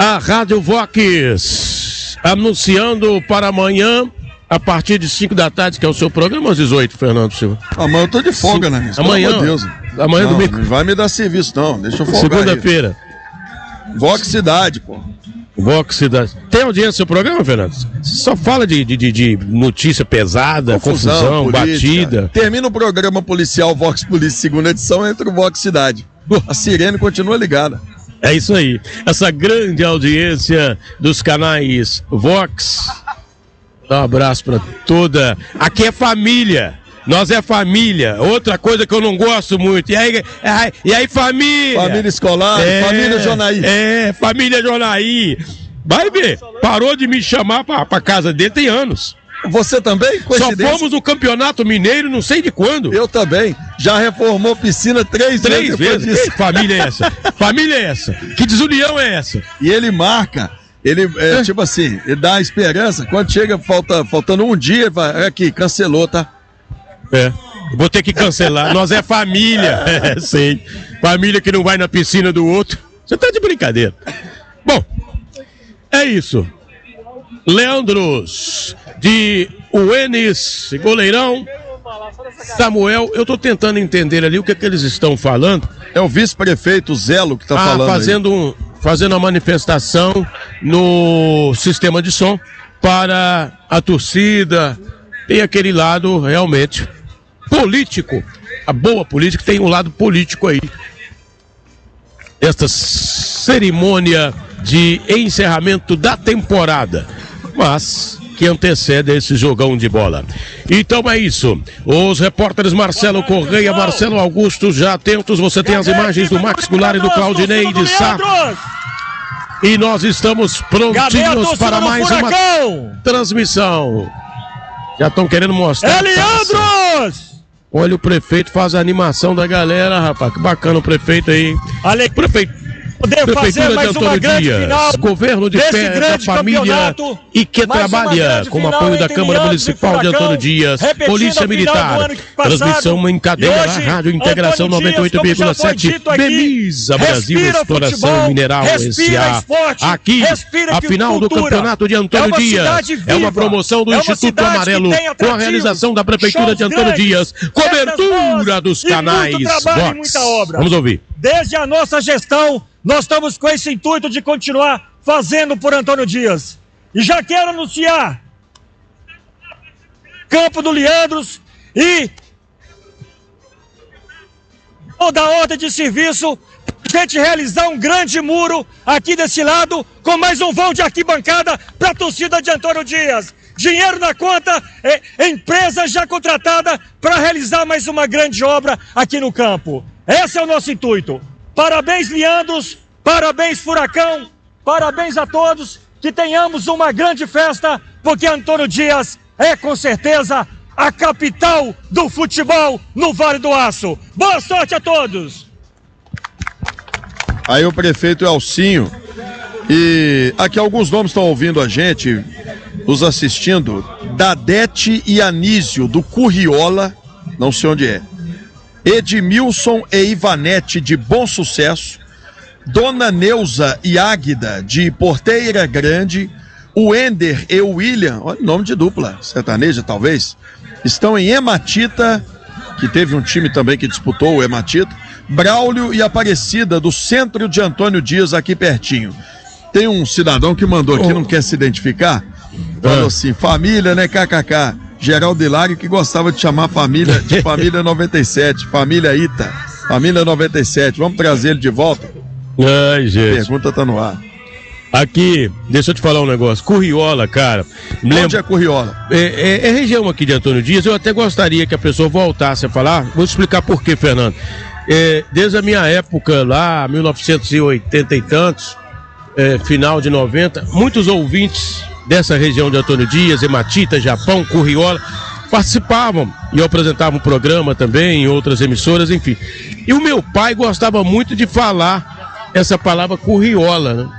a Rádio Vox anunciando para amanhã, a partir de 5 da tarde, que é o seu programa, às 18, Fernando Silva. Amanhã eu tô de folga, né? Amanhã, pelo amor de Deus. Amanhã não, domingo. Não vai me dar serviço, não. Deixa eu folgar. Segunda-feira. Vox Cidade, pô. Vox Cidade. Tem audiência no seu programa, Fernando? Você só fala de notícia pesada, confusão, batida. Termina o programa policial Vox Polícia, segunda edição, entra o Vox Cidade. A sirene continua ligada. É isso aí. Essa grande audiência dos canais Vox. Um abraço pra toda. Aqui é família. Nós é família. Outra coisa que eu não gosto muito. E aí família? Família escolar, família Jonaí. Família Jonaí. Vai ver. Parou de me chamar pra casa dele tem anos. Você também? Só fomos no Campeonato Mineiro, não sei de quando. Eu também. Já reformou piscina 3 vezes. Que família é essa? Família é essa? Que desunião é essa? E ele marca. Ele, tipo assim, ele dá a esperança. Quando chega, faltando um dia, ele vai, aqui, cancelou, tá? Vou ter que cancelar. Nós é família. Sei. Família que não vai na piscina do outro. Você tá de brincadeira. Bom, é isso. Leandros de Uenes, goleirão. Samuel, eu tô tentando entender ali o que é que eles estão falando. É o vice-prefeito Zelo que tá falando. Fazendo uma manifestação no sistema de som para a torcida. Tem aquele lado realmente político. A boa política tem um lado político aí. Esta cerimônia de encerramento da temporada, mas que antecede esse jogão de bola. Então é isso. Os repórteres Marcelo Correia, Marcelo Augusto já atentos. Você tem as imagens do Max Goulart e do Claudinei de Sá. E nós estamos prontinhos para mais uma transmissão. Já estão querendo mostrar. É Leandros! Olha, o prefeito faz a animação da galera, rapaz. Que bacana o prefeito aí. Prefeitura de Antônio Dias, governo de pé da família e que trabalha com o apoio da Câmara Municipal de Antônio Dias, Polícia Militar, transmissão em cadeia na Rádio Integração 98,7, Bemisa Brasil Exploração Mineral S.A. Aqui, a final do Campeonato de Antônio Dias é uma promoção do Instituto Amarelo com a realização da Prefeitura de Antônio Dias, cobertura dos canais Vox. Vamos ouvir. Desde a nossa gestão, nós estamos com esse intuito de continuar fazendo por Antônio Dias. E já quero anunciar Campo do Leandros e toda a ordem de serviço para a gente realizar um grande muro aqui desse lado com mais um vão de arquibancada para a torcida de Antônio Dias. Dinheiro na conta, empresa já contratada para realizar mais uma grande obra aqui no campo. Esse é o nosso intuito. Parabéns, Leandros, parabéns, Furacão, parabéns a todos, que tenhamos uma grande festa, porque Antônio Dias é com certeza a capital do futebol no Vale do Aço. Boa sorte a todos! Aí o prefeito Elcinho, e aqui alguns nomes estão ouvindo a gente, nos assistindo, Dadete e Anísio, do Curriola, não sei onde é. Edmilson e Ivanete, de Bom Sucesso, Dona Neuza e Águida, de Porteira Grande, o Ender e o William, olha o nome de dupla sertaneja talvez, estão em Hematita, que teve um time também que disputou o Hematita, Braulio e Aparecida, do centro de Antônio Dias, aqui pertinho. Tem um cidadão que mandou aqui, não quer se identificar, falou assim, família, né, kkk. Geraldo Hilário, que gostava de chamar família de Família 97, Família Ita, Família 97. Vamos trazer ele de volta? Ai, gente. A pergunta tá no ar. Aqui, deixa eu te falar um negócio. Curriola, cara. Onde é Curriola? É região aqui de Antônio Dias. Eu até gostaria que a pessoa voltasse a falar. Vou te explicar por quê, Fernando. Desde a minha época lá, 1980 e tantos, final de 90, muitos ouvintes dessa região de Antônio Dias, Hematita, Japão, Curriola, participavam e eu apresentava um programa também em outras emissoras, enfim. E o meu pai gostava muito de falar essa palavra curriola, né?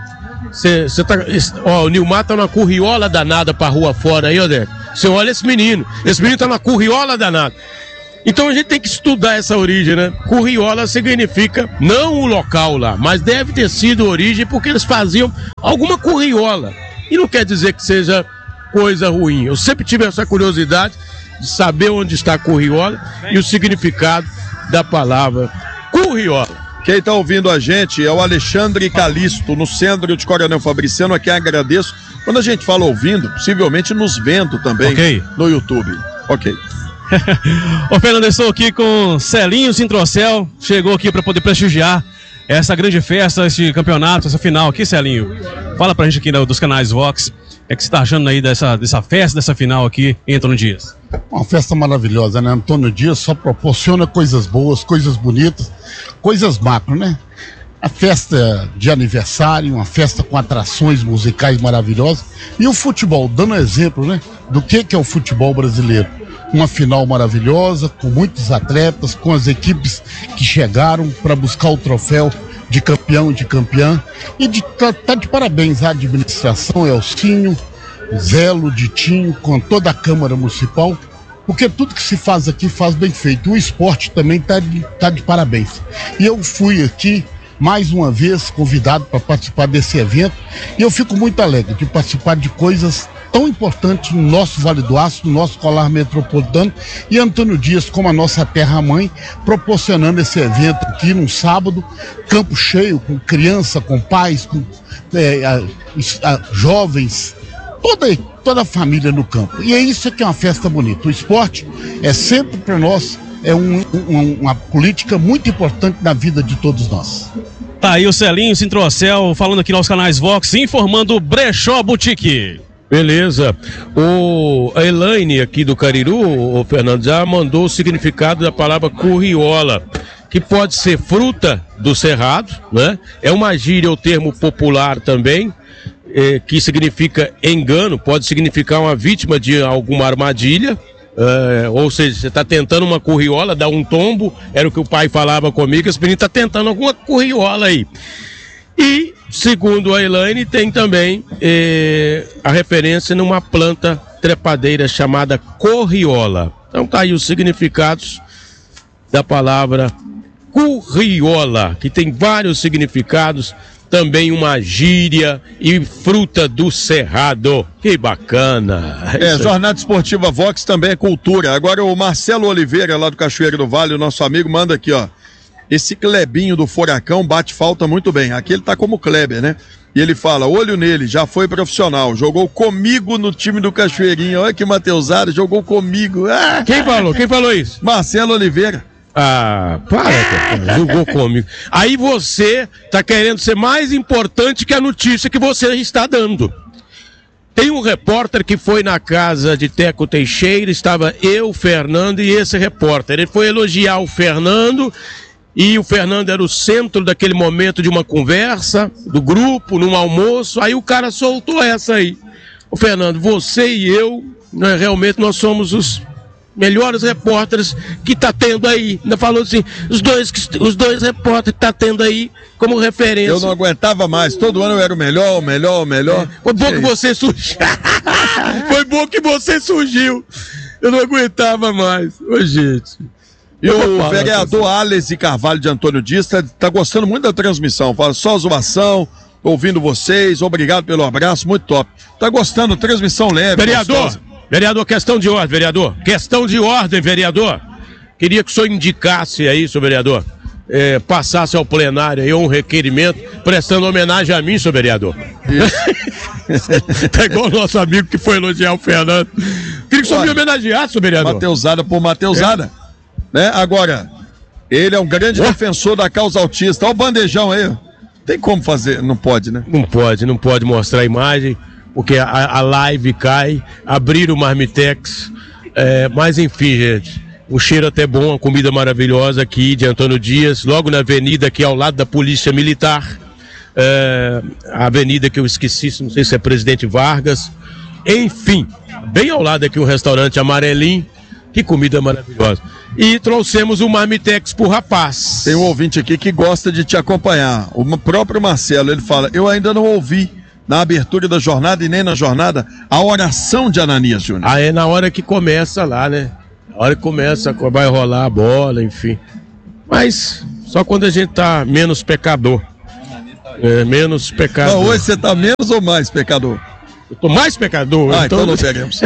O Nilmar tá na curriola danada pra rua fora aí, ó, Deco. Você olha esse menino tá na curriola danada. Então a gente tem que estudar essa origem, né? Curriola significa não o local lá, mas deve ter sido origem porque eles faziam alguma curriola. E não quer dizer que seja coisa ruim. Eu sempre tive essa curiosidade de saber onde está a curriola e o significado da palavra curriola. Quem está ouvindo a gente é o Alexandre Calisto, no centro de Coronel Fabriciano, a quem agradeço. Quando a gente fala ouvindo, possivelmente nos vendo também no YouTube. Ok. Ô Fernando, eu estou aqui com Celinho Sintrocel, chegou aqui para poder prestigiar essa grande festa, esse campeonato, essa final aqui, Celinho. Fala pra gente aqui dos canais Vox, o que você está achando aí dessa festa, dessa final aqui em Antônio Dias? Uma festa maravilhosa, né? Antônio Dias só proporciona coisas boas, coisas bonitas, coisas macro, né? A festa de aniversário, uma festa com atrações musicais maravilhosas e o futebol, dando exemplo, né? Do que é o futebol brasileiro. Uma final maravilhosa, com muitos atletas, com as equipes que chegaram para buscar o troféu de campeão e de campeã. E tá de parabéns à administração, Elcinho, Zelo, Ditinho, com toda a Câmara Municipal, porque tudo que se faz aqui faz bem feito. O esporte também tá de parabéns. E eu fui aqui mais uma vez convidado para participar desse evento e eu fico muito alegre de participar de coisas tão importantes no nosso Vale do Aço, no nosso colar metropolitano, e Antônio Dias, como a nossa terra-mãe, proporcionando esse evento aqui num sábado, campo cheio, com criança, com pais, com jovens, toda a família no campo. E é isso que é uma festa bonita. O esporte é sempre para nós uma política muito importante na vida de todos nós. Tá aí o Celinho Sintrocel falando aqui nos canais Vox, informando Brechó Boutique. Beleza. A Elaine aqui do Cariru, o Fernando, já mandou o significado da palavra curriola, que pode ser fruta do cerrado, né? É uma gíria ou termo popular também, que significa engano, pode significar uma vítima de alguma armadilha. Ou seja, você está tentando uma curriola, dá um tombo, era o que o pai falava comigo, esse menino está tentando alguma curriola aí. E, segundo a Elaine, tem também a referência numa planta trepadeira chamada corriola. Então tá aí os significados da palavra curriola, que tem vários significados, também uma gíria e fruta do cerrado. Que bacana! Jornada Esportiva Vox também é cultura. Agora o Marcelo Oliveira, lá do Cachoeiro do Vale, o nosso amigo, manda aqui, ó. Esse Clebinho do Furacão bate falta muito bem. Aqui ele tá como Kleber, né? E ele fala, olho nele, já foi profissional, jogou comigo no time do Cachoeirinho. Olha que Mateusada, jogou comigo. Quem falou isso? Marcelo Oliveira. Jogou comigo. Aí você tá querendo ser mais importante que a notícia que você está dando. Tem um repórter que foi na casa de Teco Teixeira, estava eu, Fernando e esse repórter. Ele foi elogiar o Fernando e o Fernando era o centro daquele momento de uma conversa, do grupo, num almoço. Aí o cara soltou essa aí. O Fernando, você e eu, realmente nós somos os melhores repórteres que tá tendo aí. Ainda falou assim, os dois repórteres que tá tendo aí como referência. Eu não aguentava mais, todo ano eu era o melhor. Foi bom que você surgiu. Foi bom que você surgiu. Eu não aguentava mais. Ô, gente. E o vereador Alex Carvalho de Antônio Dias tá gostando muito da transmissão. Fala só zoação, ouvindo vocês, obrigado pelo abraço, muito top. Tá gostando, transmissão leve. Vereador, questão de ordem, vereador. Questão de ordem, vereador. Queria que o senhor indicasse aí, senhor vereador, passasse ao plenário aí um requerimento prestando homenagem a mim, senhor vereador. Tá igual o nosso amigo que foi elogiar o Fernando. Queria que o senhor me homenageasse, senhor vereador. Mateusada por Mateusada. Né? Agora, ele é um grande defensor da causa autista. Olha o bandejão aí. Tem como fazer? Não pode, né? Não pode mostrar a imagem, porque a live cai, abrir o Marmitex, mas enfim, gente, o cheiro até bom, a comida maravilhosa aqui de Antônio Dias, logo na avenida aqui ao lado da Polícia Militar, a avenida que eu esqueci, não sei se é Presidente Vargas, enfim, bem ao lado aqui o restaurante Amarelinho, que comida maravilhosa. E trouxemos o Marmitex pro rapaz. Tem um ouvinte aqui que gosta de te acompanhar, o próprio Marcelo, ele fala, eu ainda não ouvi na abertura da jornada e nem na jornada, a oração de Ananias Júnior. É na hora que começa lá, né? A hora que começa, vai rolar a bola, enfim. Mas só quando a gente tá menos pecador. Menos pecador. Não, hoje você tá menos ou mais pecador? Eu tô mais pecador. Então não teremos.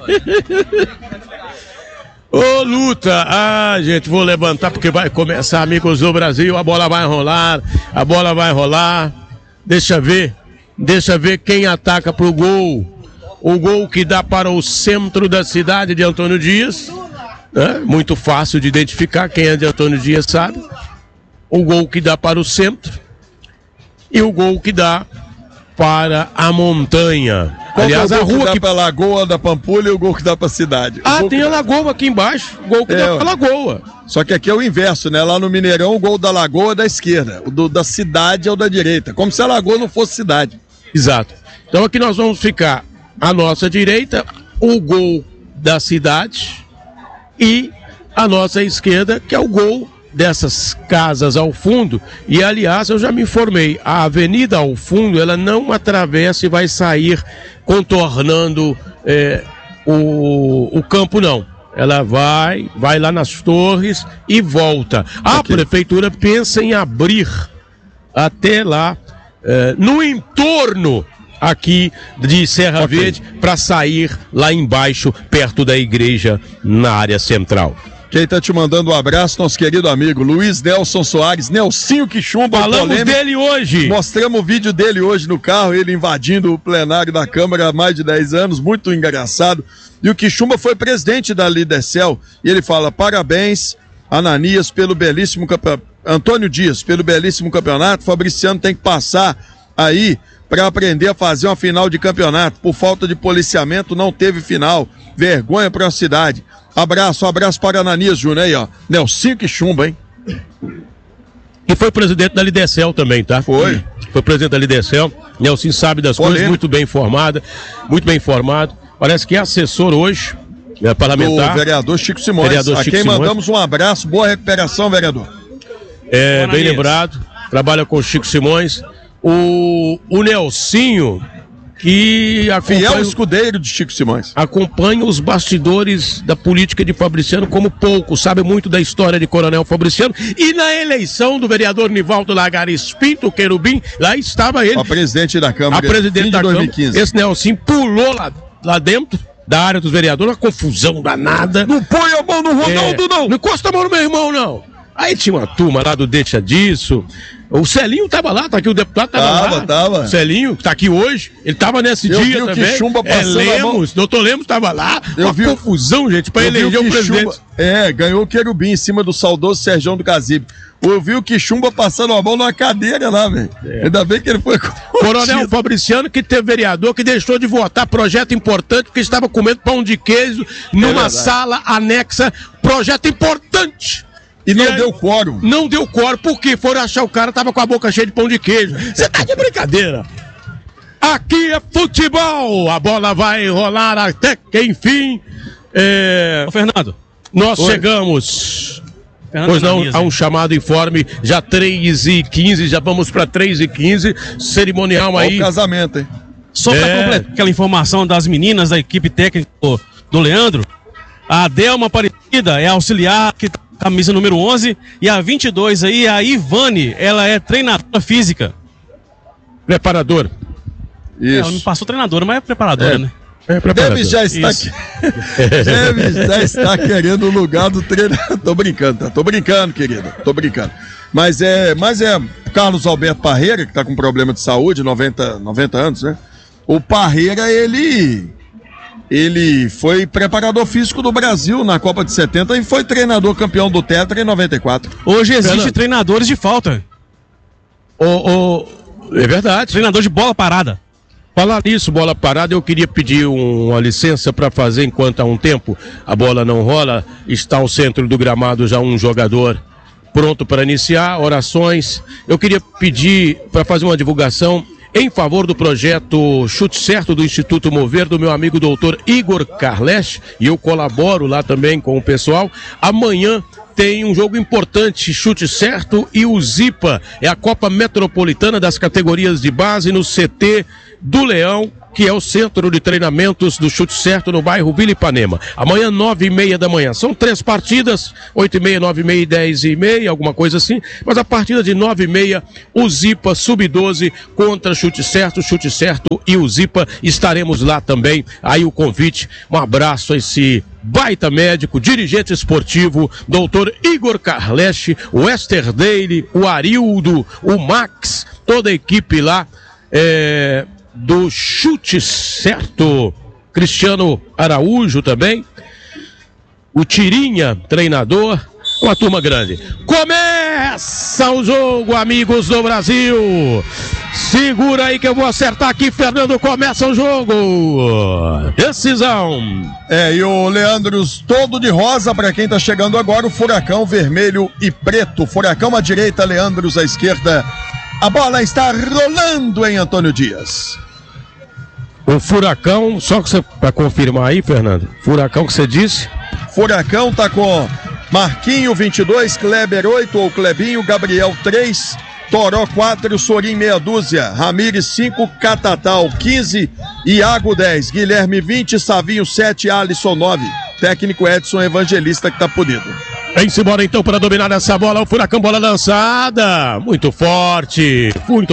Ô, luta! Gente, vou levantar porque vai começar, amigos do Brasil. A bola vai rolar. Deixa ver quem ataca pro gol. O gol que dá para o centro da cidade de Antônio Dias. Muito fácil de identificar, quem é de Antônio Dias sabe. O gol que dá para o centro. E o gol que dá para a montanha. Aliás, a rua que dá pra Lagoa da Pampulha e o gol que dá pra cidade. Tem a Lagoa aqui embaixo, o gol que dá pra Lagoa. Só que aqui é o inverso, né? Lá no Mineirão, o gol da Lagoa é da esquerda, o da cidade é o da direita, como se a Lagoa não fosse cidade. Exato. Então aqui nós vamos ficar à nossa direita, o gol da cidade e a nossa esquerda, que é o gol dessas casas ao fundo. E aliás, eu já me informei, a avenida ao fundo, ela não atravessa e vai sair contornando o campo, não. Ela vai lá nas torres e volta. A prefeitura pensa em abrir até lá, no entorno aqui de Serra Verde, para sair lá embaixo, perto da igreja, na área central. Quem tá te mandando um abraço, nosso querido amigo Luiz Nelson Soares, Nelsinho Quixumba. Falamos dele hoje. Mostramos o vídeo dele hoje no carro, ele invadindo o plenário da Câmara há mais de 10 anos, muito engraçado. E o Quixumba foi presidente da Lidecel, e ele fala: parabéns, Ananias, pelo belíssimo campeonato. Antônio Dias, pelo belíssimo campeonato. Fabriciano tem que passar aí para aprender a fazer uma final de campeonato. Por falta de policiamento, não teve final. Vergonha para a cidade. Abraço para Ananias Júnior aí, ó. Nelsinho Quixumba, hein? E foi presidente da Lidecel também, tá? Foi presidente da Lidecel. Nelsinho sabe das coisas, muito bem informado. Parece que é assessor hoje, parlamentar. O vereador Chico Simões. A quem mandamos um abraço, boa recuperação, vereador. Bem lembrado, trabalha com o Chico Simões. O Nelsinho, que fiel escudeiro de Chico Simões, acompanha os bastidores da política de Fabriciano como pouco, sabe muito da história de Coronel Fabriciano, e na eleição do vereador Nivaldo Lagares Pinto, Querubim, lá estava ele, a presidente da Câmara, presidente da 2015. Câmara. Esse Nelsinho pulou lá dentro da área dos vereadores, uma confusão danada. Não põe a mão no Ronaldo, não! Não encosta a mão no meu irmão, não! Aí tinha uma turma lá do Deixa Disso. O Celinho tava lá, tá aqui, o deputado tava. O Celinho, que tá aqui hoje, ele tava nesse dia também. Quixumba passando doutor Lemos tava lá. Confusão, gente, pra eleger o presidente. Ganhou o Querubim em cima do saudoso Serjão do Casibe. Eu vi o Quixumba passando a mão numa cadeira lá, velho. Ainda bem que ele foi Coronel Fabriciano, que teve vereador que deixou de votar projeto importante porque estava comendo pão de queijo numa sala anexa. Projeto importante. E não deu quórum. Não deu quórum, porque foram achar o cara tava com a boca cheia de pão de queijo. Você tá de brincadeira. Aqui é futebol. A bola vai rolar até que enfim. Ô, Fernando. Nós chegamos. Pois não, há um chamado informe, já 3h15, já vamos para 3h15. Cerimonial aí. O casamento, hein? Só para completar aquela informação das meninas da equipe técnica do Leandro, a Delma Aparecida é auxiliar, que camisa número 11, e a 22 aí, a Ivane, ela é treinadora física. Preparador. Isso. Ela me passou treinadora, mas é preparadora, né? Deve já estar querendo o lugar do treinador. Tô brincando, querido. Tô brincando. Mas é Carlos Alberto Parreira, que tá com problema de saúde, 90 anos, né? O Parreira, ele foi preparador físico do Brasil na Copa de 70 e foi treinador campeão do Tetra em 94. Hoje existe treinadores de falta. É verdade. Treinador de bola parada. Falar nisso, bola parada, eu queria pedir uma licença para fazer enquanto há um tempo a bola não rola. Está ao centro do gramado já um jogador pronto para iniciar, orações. Eu queria pedir para fazer uma divulgação em favor do projeto Chute Certo do Instituto Mover, do meu amigo doutor Igor Carles, e eu colaboro lá também com o pessoal. Amanhã tem um jogo importante, Chute Certo e o Zipa, é a Copa Metropolitana das categorias de base no CT do Leão, que é o centro de treinamentos do Chute Certo no bairro Vila Ipanema. Amanhã, 9h30 da manhã. São 3 partidas, 8h30, 9h30 e 10h30, alguma coisa assim. Mas a partida de 9h30, o Zipa Sub-12 contra Chute Certo e o Zipa. Estaremos lá também. Aí o convite, um abraço a esse baita médico, dirigente esportivo, doutor Igor Carleche, o Esther Daly, o Arildo, o Max, toda a equipe lá, do Chute Certo, Cristiano Araújo também, o Tirinha, treinador, uma turma grande. Começa o jogo, amigos do Brasil. Segura aí que eu vou acertar aqui, Fernando. Começa o jogo. Decisão. E o Leandros todo de rosa para quem tá chegando agora, o Furacão vermelho e preto. Furacão à direita, Leandros à esquerda. A bola está rolando em Antônio Dias. O Furacão, só que você para confirmar aí, Fernando. Furacão que você disse? Furacão tá com Marquinho 22, Kleber 8 ou Clebinho, Gabriel 3, Toró 4, Sorim meia dúzia, Ramires 5, Catatal 15, Iago 10, Guilherme 20, Savinho 7, Alisson 9. Técnico Edson Evangelista que tá punido. Vem-se embora então para dominar essa bola, o Furacão, bola lançada, muito forte,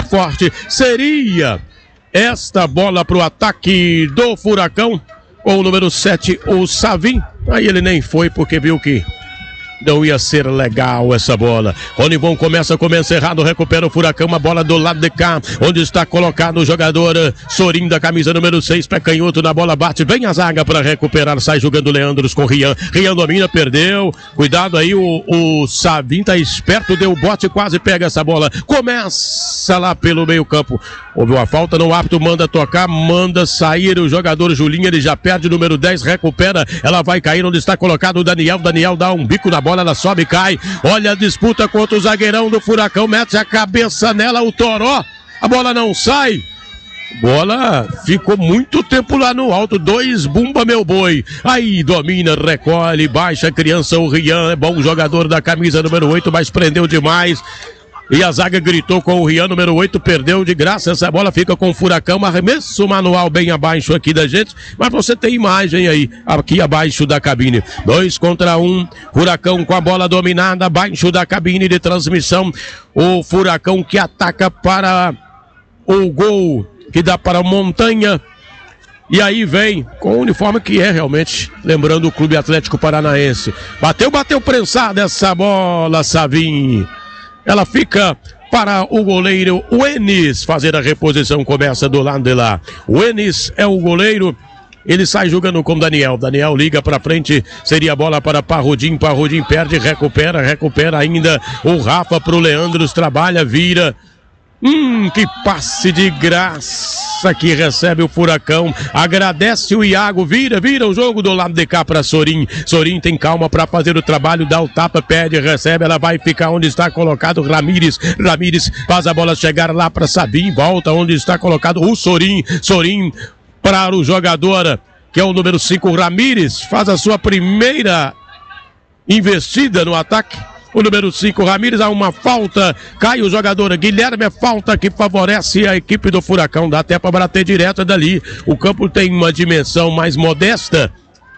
seria esta bola pro ataque do Furacão, com o número 7, o Savim. Aí ele nem foi porque viu que não ia ser legal essa bola. Ronivon começa errado, recupera o Furacão, a bola do lado de cá, onde está colocado o jogador Sorim da camisa número 6, pé canhoto na bola, bate bem a zaga para recuperar, sai jogando Leandros com Rian domina, perdeu, cuidado aí, o Savim tá esperto, deu bote, quase pega essa bola, começa lá pelo meio campo, houve uma falta no árbitro, manda tocar, manda sair o jogador Julinho, ele já perde o número 10, recupera, ela vai cair onde está colocado o Daniel dá um bico na bola, ela sobe e cai, olha a disputa contra o zagueirão do Furacão, mete a cabeça nela, o Toró, a bola não sai, bola ficou muito tempo lá no alto, 2, bumba meu boi, aí domina, recolhe, baixa a criança, o Rian, é bom jogador da camisa número 8, mas prendeu demais, e a zaga gritou com o Rian, número 8, perdeu de graça, essa bola fica com o Furacão, arremesso manual bem abaixo aqui da gente, mas você tem imagem aí, aqui abaixo da cabine, 2 contra 1, Furacão com a bola dominada, abaixo da cabine de transmissão, o Furacão que ataca para o gol, que dá para a Montanha, e aí vem com o uniforme que é realmente, lembrando o Clube Atlético Paranaense, bateu prensada essa bola, Savim. Ela fica para o goleiro Enis fazer a reposição, começa do lado de lá. O Enis é o goleiro, ele sai jogando com Daniel liga para frente, seria a bola para Parrudim perde, recupera ainda o Rafa pro Leandros, trabalha, vira. Que passe de graça que recebe o Furacão, agradece o Iago, vira o jogo do lado de cá para Sorim tem calma para fazer o trabalho, dá o tapa, pede, recebe, ela vai ficar onde está colocado Ramires faz a bola chegar lá para Sabim, volta onde está colocado o Sorim para o jogador que é o número 5, Ramires, faz a sua primeira investida no ataque. O número 5, Ramires, há uma falta, cai o jogador Guilherme, é falta que favorece a equipe do Furacão, dá até para bater direto dali, o campo tem uma dimensão mais modesta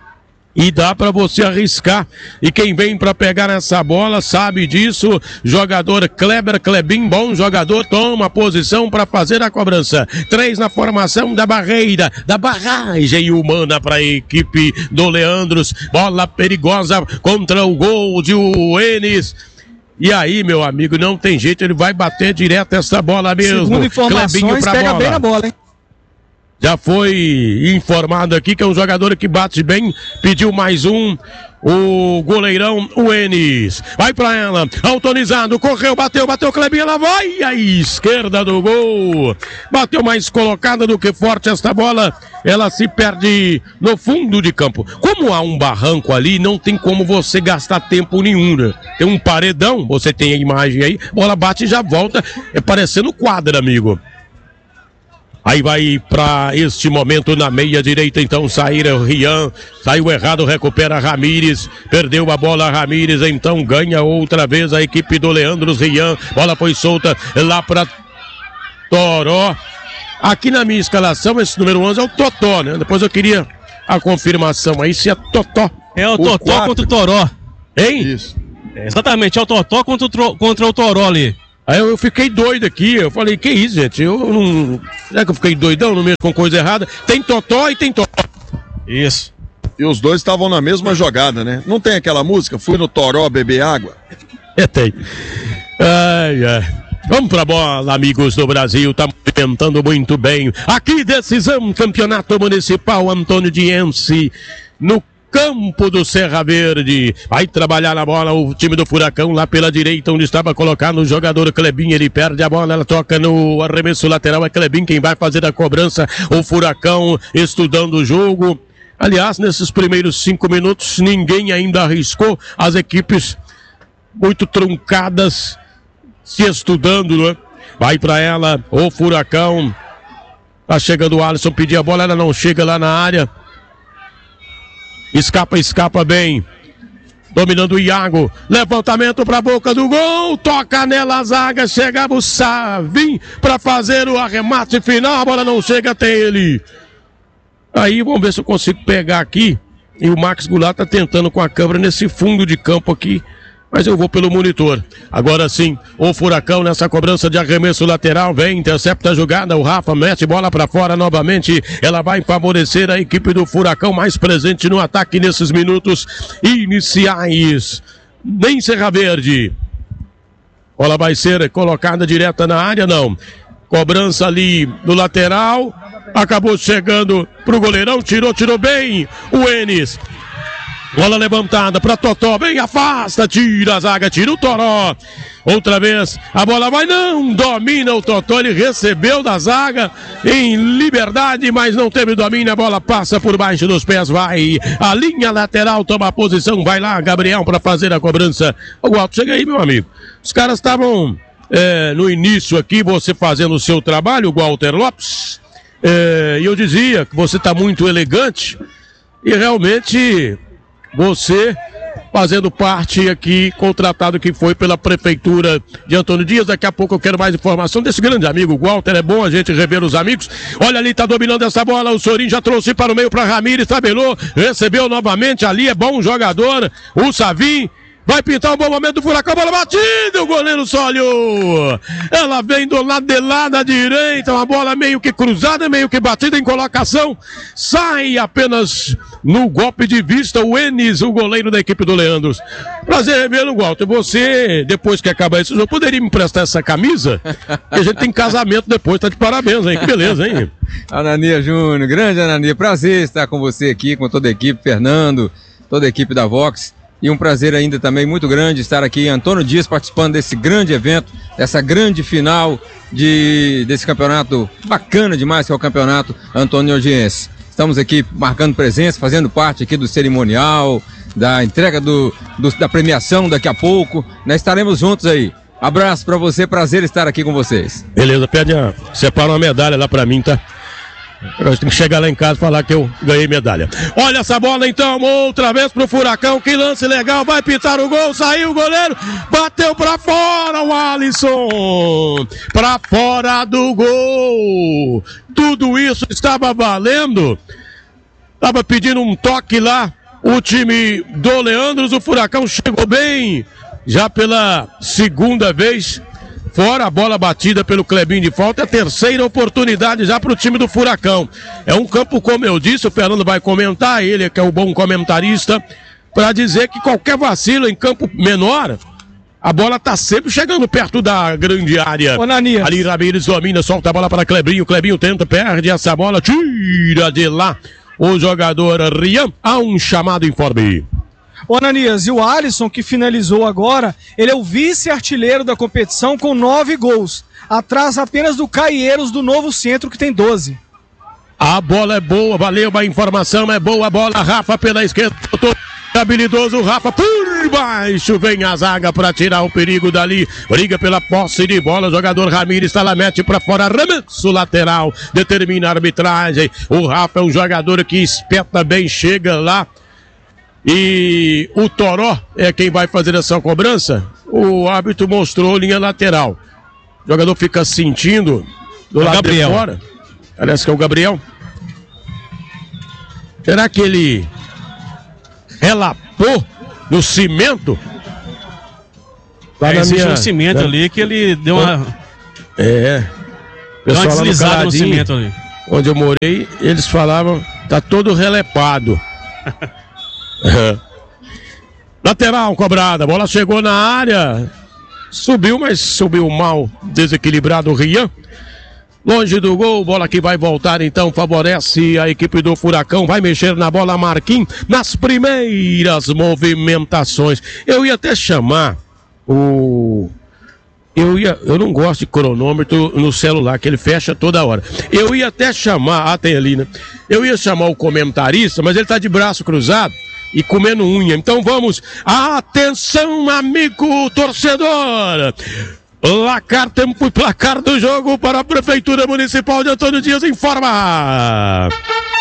e dá para você arriscar, e quem vem para pegar essa bola sabe disso, jogador Klebin, bom jogador, toma posição para fazer a cobrança, 3 na formação da barreira, da barragem humana para a equipe do Leandros, bola perigosa contra o gol de Enis, e aí meu amigo, não tem jeito, ele vai bater direto essa bola mesmo. Segundo informações, pega bem na bola, hein? Já foi informado aqui que é um jogador que bate bem, pediu mais um, o goleirão, o Enis. Vai pra ela, autorizado, correu, bateu, Clebinha, ela vai à esquerda do gol. Bateu mais colocada do que forte esta bola, ela se perde no fundo de campo. Como há um barranco ali, não tem como você gastar tempo nenhum, né? Tem um paredão, você tem a imagem aí, bola bate e já volta, é parecendo quadra, amigo. Aí vai para este momento na meia direita, então sair o Rian, saiu errado, recupera Ramires, perdeu a bola Ramires, então ganha outra vez a equipe do Leandros. Rian, bola foi solta lá para Toró, Aqui na minha escalação, esse número 11 é o Totó, né? Depois eu queria a confirmação aí se é Totó. É o Totó 4. contra o Toró. Hein? Isso. Exatamente, é o Totó contra o Toró ali. Aí eu fiquei doido aqui, eu falei, que isso, gente? Eu não... Será que eu fiquei doidão, não mexo com coisa errada? Tem Totó e tem Toró. Isso. E os dois estavam na mesma jogada, né? Não tem aquela música? Fui no Toró beber água? Tem. Ai, ai. Vamos pra bola, amigos do Brasil, tá movimentando muito bem. Aqui, decisão, campeonato municipal Antônio Diense, no campo do Serra Verde. Vai trabalhar na bola o time do Furacão lá pela direita, onde estava colocado o jogador Clebinho. Ele perde a bola, ela toca no arremesso lateral. É Clebinho quem vai fazer a cobrança. O Furacão estudando o jogo. Aliás, nesses primeiros 5 minutos, ninguém ainda arriscou. As equipes muito truncadas, se estudando, né? Vai pra ela, o Furacão. Tá chegando o Alisson, pedir a bola, ela não chega lá na área. Escapa bem. Dominando o Iago. Levantamento pra boca do gol. Toca nela a zaga. Chegava o Savim pra fazer o arremate final. A bola não chega até ele. Aí vamos ver se eu consigo pegar aqui. E o Max Goulart tá tentando com a câmera nesse fundo de campo aqui. Mas eu vou pelo monitor. Agora sim, o Furacão nessa cobrança de arremesso lateral. Vem, intercepta a jogada. O Rafa mete bola pra fora novamente. Ela vai favorecer a equipe do Furacão, mais presente no ataque nesses minutos iniciais. Nem Serra Verde. Bola vai ser colocada direta na área, não. Cobrança ali no lateral. Acabou chegando pro goleirão. Tirou bem o Enes. Bola levantada para Totó, bem afasta, tira a zaga, tira o Toró. Outra vez, a bola vai, não domina o Totó, ele recebeu da zaga em liberdade, mas não teve domínio, a bola passa por baixo dos pés, vai. A linha lateral toma a posição, vai lá, Gabriel, para fazer a cobrança. Ô, Walter, chega aí, meu amigo. Os caras estavam no início aqui, você fazendo o seu trabalho, Walter Lopes, e eu dizia que você está muito elegante, e realmente... Você fazendo parte aqui, contratado que foi pela Prefeitura de Antônio Dias. Daqui a pouco eu quero mais informação desse grande amigo, o Walter. É bom a gente rever os amigos. Olha ali, tá dominando essa bola. O Sorin já trouxe para o meio para Ramires, tabelou, recebeu novamente ali. É bom jogador. O Savim vai pintar um bom momento do Furacão, bola batida, o goleiro só olhou. Ela vem do lado de lá da direita, uma bola meio que cruzada, meio que batida em colocação. Sai apenas no golpe de vista o Enes, o goleiro da equipe do Leandros. Prazer revê-lo, Walter. Você, depois que acabar esse jogo, poderia me emprestar essa camisa? Porque a gente tem casamento depois, tá de parabéns, hein? Que beleza, hein? Anania Júnior, grande Anania, prazer estar com você aqui, com toda a equipe, Fernando, toda a equipe da Vox. E um prazer ainda também muito grande estar aqui em Antônio Dias participando desse grande evento, dessa grande final desse campeonato bacana demais que é o campeonato Antônio Dias. Estamos aqui marcando presença, fazendo parte aqui do cerimonial, da entrega da premiação daqui a pouco, né? Estaremos juntos aí. Abraço pra você, prazer estar aqui com vocês. Beleza, separa uma medalha lá pra mim, tá? Eu tenho que chegar lá em casa e falar que eu ganhei medalha. Olha essa bola então, outra vez pro Furacão, que lance legal, vai pintar o gol, saiu o goleiro, bateu pra fora o Alisson, pra fora do gol. Tudo isso estava valendo, estava pedindo um toque lá, o time do Leandros, o Furacão chegou bem, já pela segunda vez. Fora a bola batida pelo Clebinho de falta, é a terceira oportunidade já para o time do Furacão. É um campo, como eu disse, o Fernando vai comentar, ele que é o bom comentarista, para dizer que qualquer vacilo em campo menor, a bola está sempre chegando perto da grande área. Ananias. Ali Ramires domina, solta a bola para Clebinho, Clebinho tenta, perde essa bola, tira de lá o jogador Rian, há um chamado informe. Ô Ananias, e o Alisson que finalizou agora, ele é o vice-artilheiro da competição com 9 gols, atrás apenas do Caieiros do Novo Centro que tem 12. A bola é boa, valeu, a informação é boa, a bola, Rafa pela esquerda, habilidoso, Rafa por baixo, vem a zaga para tirar o perigo dali, briga pela posse de bola, jogador Ramires está lá, mete para fora, arremesso lateral, determina a arbitragem, o Rafa é um jogador que espeta bem, chega lá, e o Toró é quem vai fazer essa cobrança. O árbitro mostrou linha lateral. O jogador fica sentindo do lado de fora. Parece que é o Gabriel. Será que ele relapou no cimento? Existe um cimento ali que ele deu uma... Deu uma deslizada no cimento ali. Onde eu morei, eles falavam, tá todo relepado. Lateral cobrada, bola chegou na área, subiu, mas subiu mal, desequilibrado o Rian. Longe do gol, bola que vai voltar então, favorece a equipe do Furacão, vai mexer na bola Marquinhos, nas primeiras movimentações. Eu ia até chamar eu não gosto de cronômetro no celular, que ele fecha toda hora. Eu ia até chamar, tem ali, né? Eu ia chamar o comentarista, mas ele tá de braço cruzado e comendo unha. Então vamos, atenção amigo torcedor! Placar, tempo e placar do jogo para a Prefeitura Municipal de Antônio Dias informa.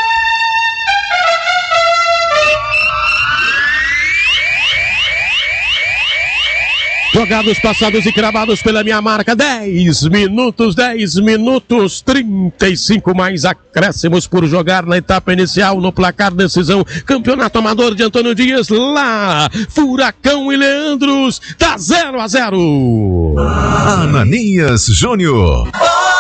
Jogados, passados e cravados pela minha marca, 10 minutos, 35 mais acréscimos por jogar na etapa inicial no placar decisão, Campeonato Amador de Antônio Dias, lá, Furacão e Leandros, tá 0-0. Ananias Júnior.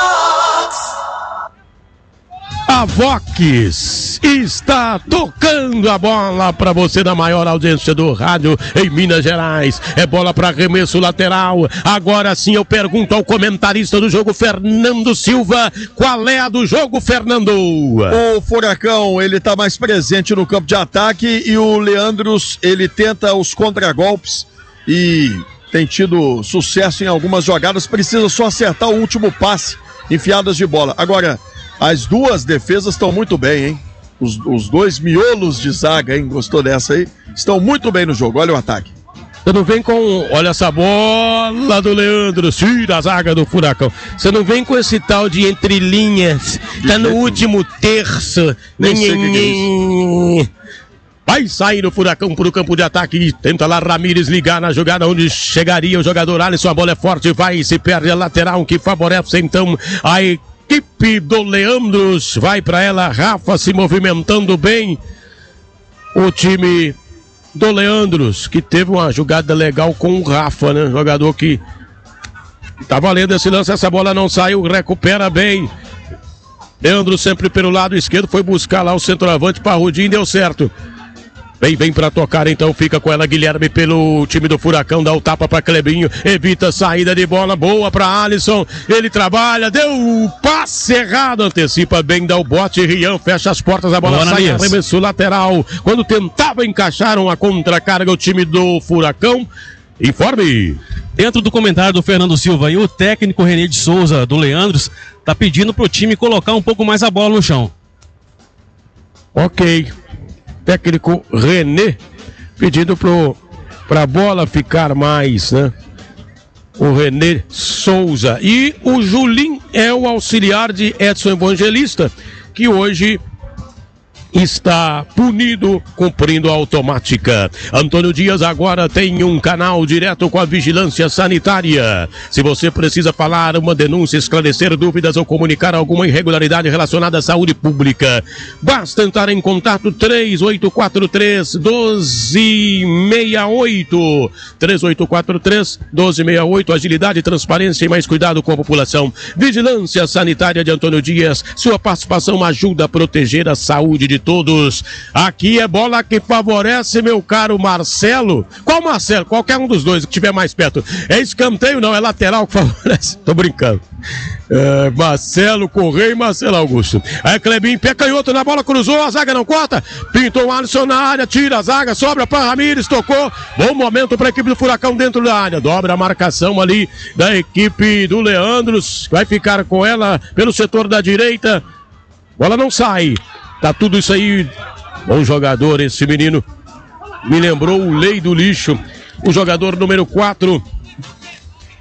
A Vox está tocando a bola para você da maior audiência do rádio em Minas Gerais. É bola para arremesso lateral. Agora sim eu pergunto ao comentarista do jogo, Fernando Silva, qual é a do jogo, Fernando? O Furacão, ele tá mais presente no campo de ataque e o Leandros, ele tenta os contragolpes e tem tido sucesso em algumas jogadas, precisa só acertar o último passe, enfiadas de bola. Agora, as duas defesas estão muito bem, hein? Os dois miolos de zaga, hein? Gostou dessa aí? Estão muito bem no jogo, olha o ataque. Você não vem com, olha essa bola do Leandro, tira a zaga do Furacão. Você não vem com esse tal de entre linhas, tá no último terço. Nem sei o que é isso. Vai sair o Furacão para o campo de ataque. Tenta lá Ramírez ligar na jogada onde chegaria o jogador Alisson. A bola é forte, vai e se perde a lateral que favorece então a equipe do Leandros. Vai para ela, Rafa se movimentando bem. O time do Leandros, que teve uma jogada legal com o Rafa, né? Jogador que tá valendo esse lance. Essa bola não saiu, recupera bem. Leandro sempre pelo lado esquerdo, foi buscar lá o centroavante, Parrudinho, deu certo. Vem pra tocar, então fica com ela Guilherme pelo time do Furacão, dá o tapa pra Clebinho, evita a saída de bola, boa pra Alisson, ele trabalha, deu o passe errado, antecipa bem, dá o bote, Rian fecha as portas, a bola sai, arremesso lateral, quando tentava encaixar uma contracarga o time do Furacão, informe. Dentro do comentário do Fernando Silva, e o técnico René de Souza, do Leandros, tá pedindo pro time colocar um pouco mais a bola no chão. Ok. Técnico René pedindo para a bola ficar mais, né? O René Souza. E o Julim é o auxiliar de Edson Evangelista, que hoje está punido cumprindo a automática. Antônio Dias agora tem um canal direto com a vigilância sanitária. Se você precisa falar uma denúncia, esclarecer dúvidas ou comunicar alguma irregularidade relacionada à saúde pública, basta entrar em contato 3843-1268. 3843-1268. Agilidade, transparência e mais cuidado com a população. Vigilância sanitária de Antônio Dias. Sua participação ajuda a proteger a saúde de todos. Aqui é bola que favorece meu caro Marcelo. Qual Marcelo? Qualquer um dos dois que estiver mais perto. É escanteio, não, é lateral que favorece. Tô brincando. Marcelo Correia e Marcelo Augusto. Aí Clebinho, pé canhoto na bola, cruzou, a zaga não corta. Pintou o Alisson na área, tira a zaga, sobra para Ramírez, tocou. Bom momento para a equipe do Furacão dentro da área. Dobra a marcação ali da equipe do Leandros. Vai ficar com ela pelo setor da direita. Bola não sai. Tá tudo isso aí. Bom jogador esse menino. Me lembrou o Lei do Lixo. O jogador número 4.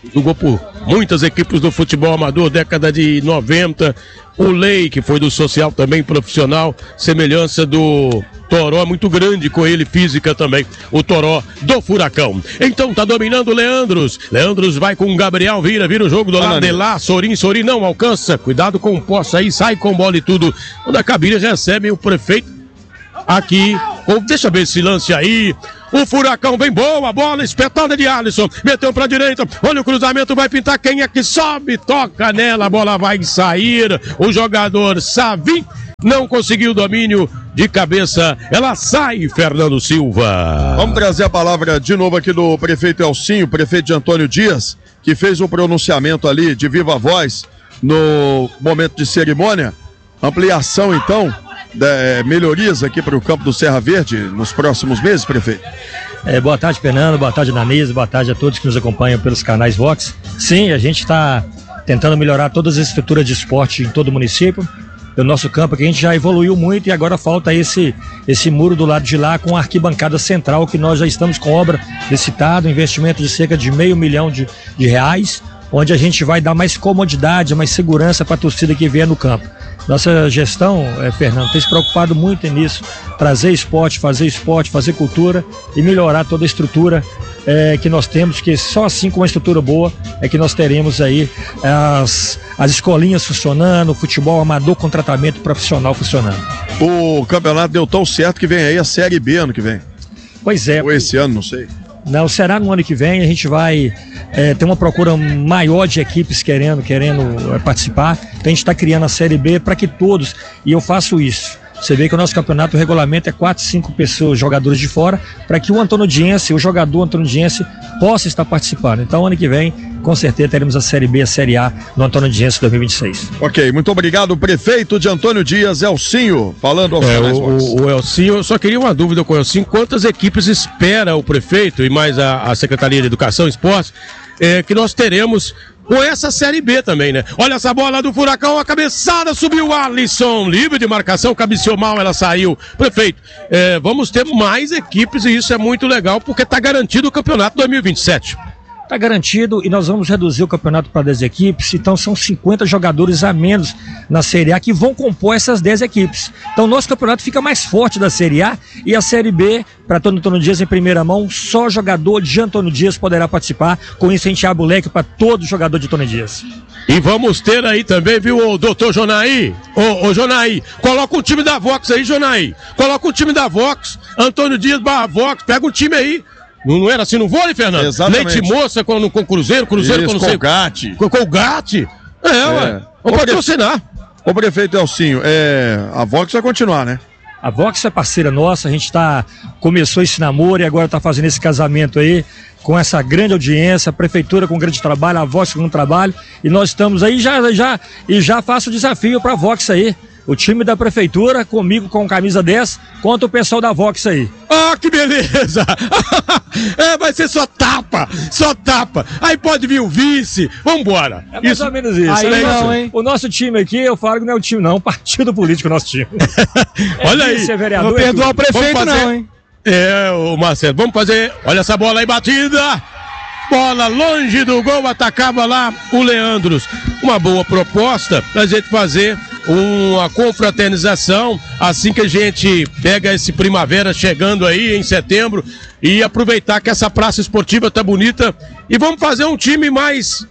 jogou por muitas equipes do futebol amador, década de 90. O Lei, que foi do social também profissional, semelhança do Toró é muito grande com ele, física também, o Toró do Furacão. Então tá dominando o Leandros. Leandros vai com o Gabriel, vira o jogo do lado de lá. Sorin não alcança. Cuidado com o posse aí, sai com bola e tudo. Quando a cabine recebe o prefeito aqui. Deixa eu ver esse lance aí. O Furacão vem boa, bola espetada de Alisson. Meteu pra direita. Olha o cruzamento, vai pintar. Quem é que sobe? Toca nela, a bola vai sair. O jogador Savim não conseguiu o domínio de cabeça. Ela sai, Fernando Silva. Vamos trazer a palavra de novo aqui do prefeito Elcinho, prefeito de Antônio Dias, que fez um pronunciamento ali de viva voz no momento de cerimônia. Ampliação, então, melhorias aqui para o campo do Serra Verde nos próximos meses, prefeito? Boa tarde, Fernando, boa tarde, Nanise, boa tarde a todos que nos acompanham pelos canais Vox. Sim, a gente está tentando melhorar todas as estruturas de esporte em todo o município. O nosso campo que a gente já evoluiu muito e agora falta esse muro do lado de lá com a arquibancada central, que nós já estamos com obra licitada, investimento de cerca de R$500 mil de reais, onde a gente vai dar mais comodidade, mais segurança para a torcida que vier no campo. Nossa gestão, Fernando, tem se preocupado muito nisso, trazer esporte, fazer cultura e melhorar toda a estrutura que nós temos, que só assim com uma estrutura boa é que nós teremos aí as escolinhas funcionando, o futebol amador com tratamento profissional funcionando. O campeonato deu tão certo que vem aí a Série B ano que vem. Pois é. Ou esse ano, não sei. Não, será no ano que vem, a gente vai ter uma procura maior de equipes querendo participar. Então a gente está criando a Série B para que todos, e eu faço isso. Você vê que o nosso campeonato, o regulamento é 4, 5 pessoas, jogadores de fora, para que o antonidiense, o jogador antonidiense possa estar participando. Então ano que vem, com certeza teremos a Série B, a Série A no Antonidiense 2026. Ok, muito obrigado, prefeito de Antônio Dias, Elcinho, falando ao o Elcinho, eu só queria uma dúvida com o Elcinho, quantas equipes espera o prefeito e mais a Secretaria de Educação e Esporte que nós teremos com essa Série B também, né? Olha essa bola do Furacão, a cabeçada, subiu o Alisson, livre de marcação, cabeceou mal, ela saiu. Prefeito, vamos ter mais equipes e isso é muito legal porque está garantido o campeonato 2027. Está garantido e nós vamos reduzir o campeonato para 10 equipes, então são 50 jogadores a menos na Série A que vão compor essas 10 equipes. Então nosso campeonato fica mais forte da Série A e a Série B, para Antônio Dias em primeira mão, só jogador de Antônio Dias poderá participar. Com isso a gente abre o leque para todo jogador de Antônio Dias. E vamos ter aí também, viu, o doutor Jonaí? Ô Jonaí, coloca o time da Vox aí, Jonaí. Coloca o time da Vox, Antônio Dias barra Vox, pega o time aí. Não era assim no vôlei, Fernando? Exatamente. Leite Moça com o Cruzeiro com não sei. Colgate. Colgate. Ué. Vamos patrocinar. Ô prefeito Elcinho, a Vox vai continuar, né? A Vox é parceira nossa, a gente começou esse namoro e agora está fazendo esse casamento aí com essa grande audiência, a prefeitura com grande trabalho, a Vox com trabalho, e nós estamos aí já faço o desafio para a Vox aí. O time da prefeitura, comigo com camisa 10, contra o pessoal da Vox aí. Ah, que beleza! Vai ser só tapa! Aí pode vir o vice, vambora! É mais ou menos isso. Aí não, hein? O nosso time aqui, eu falo que não é o time não, é um partido político o nosso time. Olha aí, vereador, não perdoar o prefeito não, hein? O Marcelo, vamos fazer, olha essa bola aí batida! Bola longe do gol, atacava lá o Leandros. Uma boa proposta pra gente fazer uma confraternização assim que a gente pega esse primavera chegando aí em setembro e aproveitar que essa praça esportiva tá bonita e vamos fazer um time mais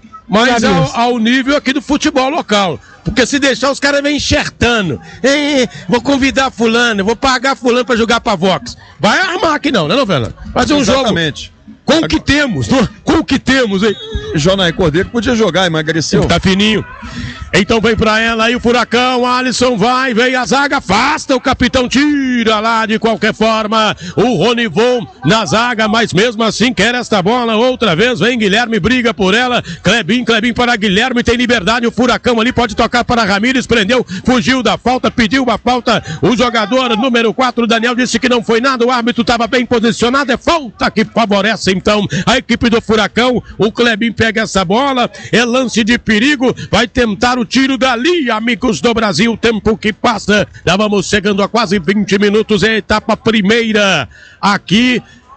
ao nível aqui do futebol local. Porque se deixar os caras vêm enxertando. Vou convidar fulano, vou pagar fulano pra jogar pra Vox. Vai armar aqui não, né, Fernando? Fazer um Exatamente. Jogo. Com o que temos, hein? Jonaí Cordeiro podia jogar, emagreceu. Tá fininho. Então vem pra ela aí o Furacão, Alisson vem a zaga, afasta, o capitão tira lá de qualquer forma, o Ronivon na zaga, mas mesmo assim quer esta bola outra vez, vem Guilherme, briga por ela, Clebin para Guilherme, tem liberdade, o Furacão ali pode tocar para Ramírez, prendeu, fugiu da falta, pediu uma falta, o jogador número 4, Daniel, disse que não foi nada, o árbitro estava bem posicionado, é falta que favorece então a equipe do Furacão, o Clebin pega essa bola, é lance de perigo, vai tentar o tiro dali, amigos do Brasil, tempo que passa, já vamos chegando a quase 20 minutos, é a etapa primeira aqui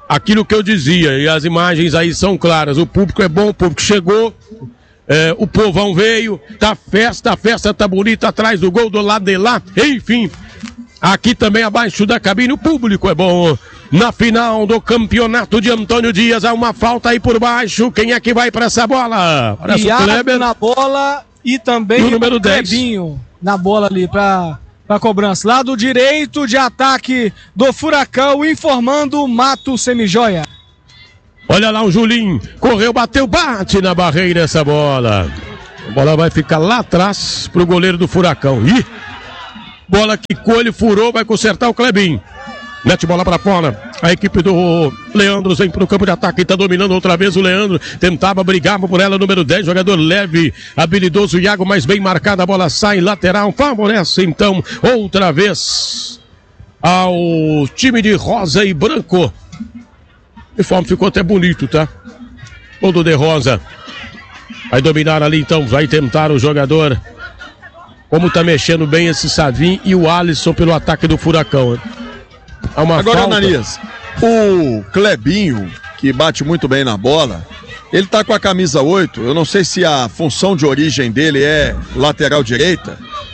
aquilo que eu dizia, e as imagens aí são claras, o público é bom, o público chegou, o povão veio, tá festa, a festa tá bonita, atrás do gol, do lado de lá, enfim, aqui também abaixo da cabine, o público é bom. Na final do campeonato de Antônio Dias, há uma falta aí por baixo, quem é que vai para essa bola? Parece o Kleber na bola e também o número 10. Clebinho na bola ali para cobrança. Lado direito de ataque do Furacão, informando o Mato Semijoia. Olha lá o Julinho, correu, bateu, bate na barreira essa bola. A bola vai ficar lá atrás pro goleiro do Furacão. Ih, bola quicou, ele furou, vai consertar o Clebinho. Mete bola pra fora, a equipe do Leandro vem pro campo de ataque, tá dominando outra vez o Leandro, tentava, brigava por ela, número 10, jogador leve, habilidoso, Iago, mas bem marcada, a bola sai, lateral, favorece então, outra vez, ao time de rosa e branco. O uniforme ficou até bonito, tá? Todo de rosa. Vai dominar ali então, vai tentar o jogador, como tá mexendo bem esse Savim e o Alisson pelo ataque do Furacão. Agora, Ananias, o Clebinho, que bate muito bem na bola, ele tá com a camisa 8, eu não sei se a função de origem dele é lateral direita,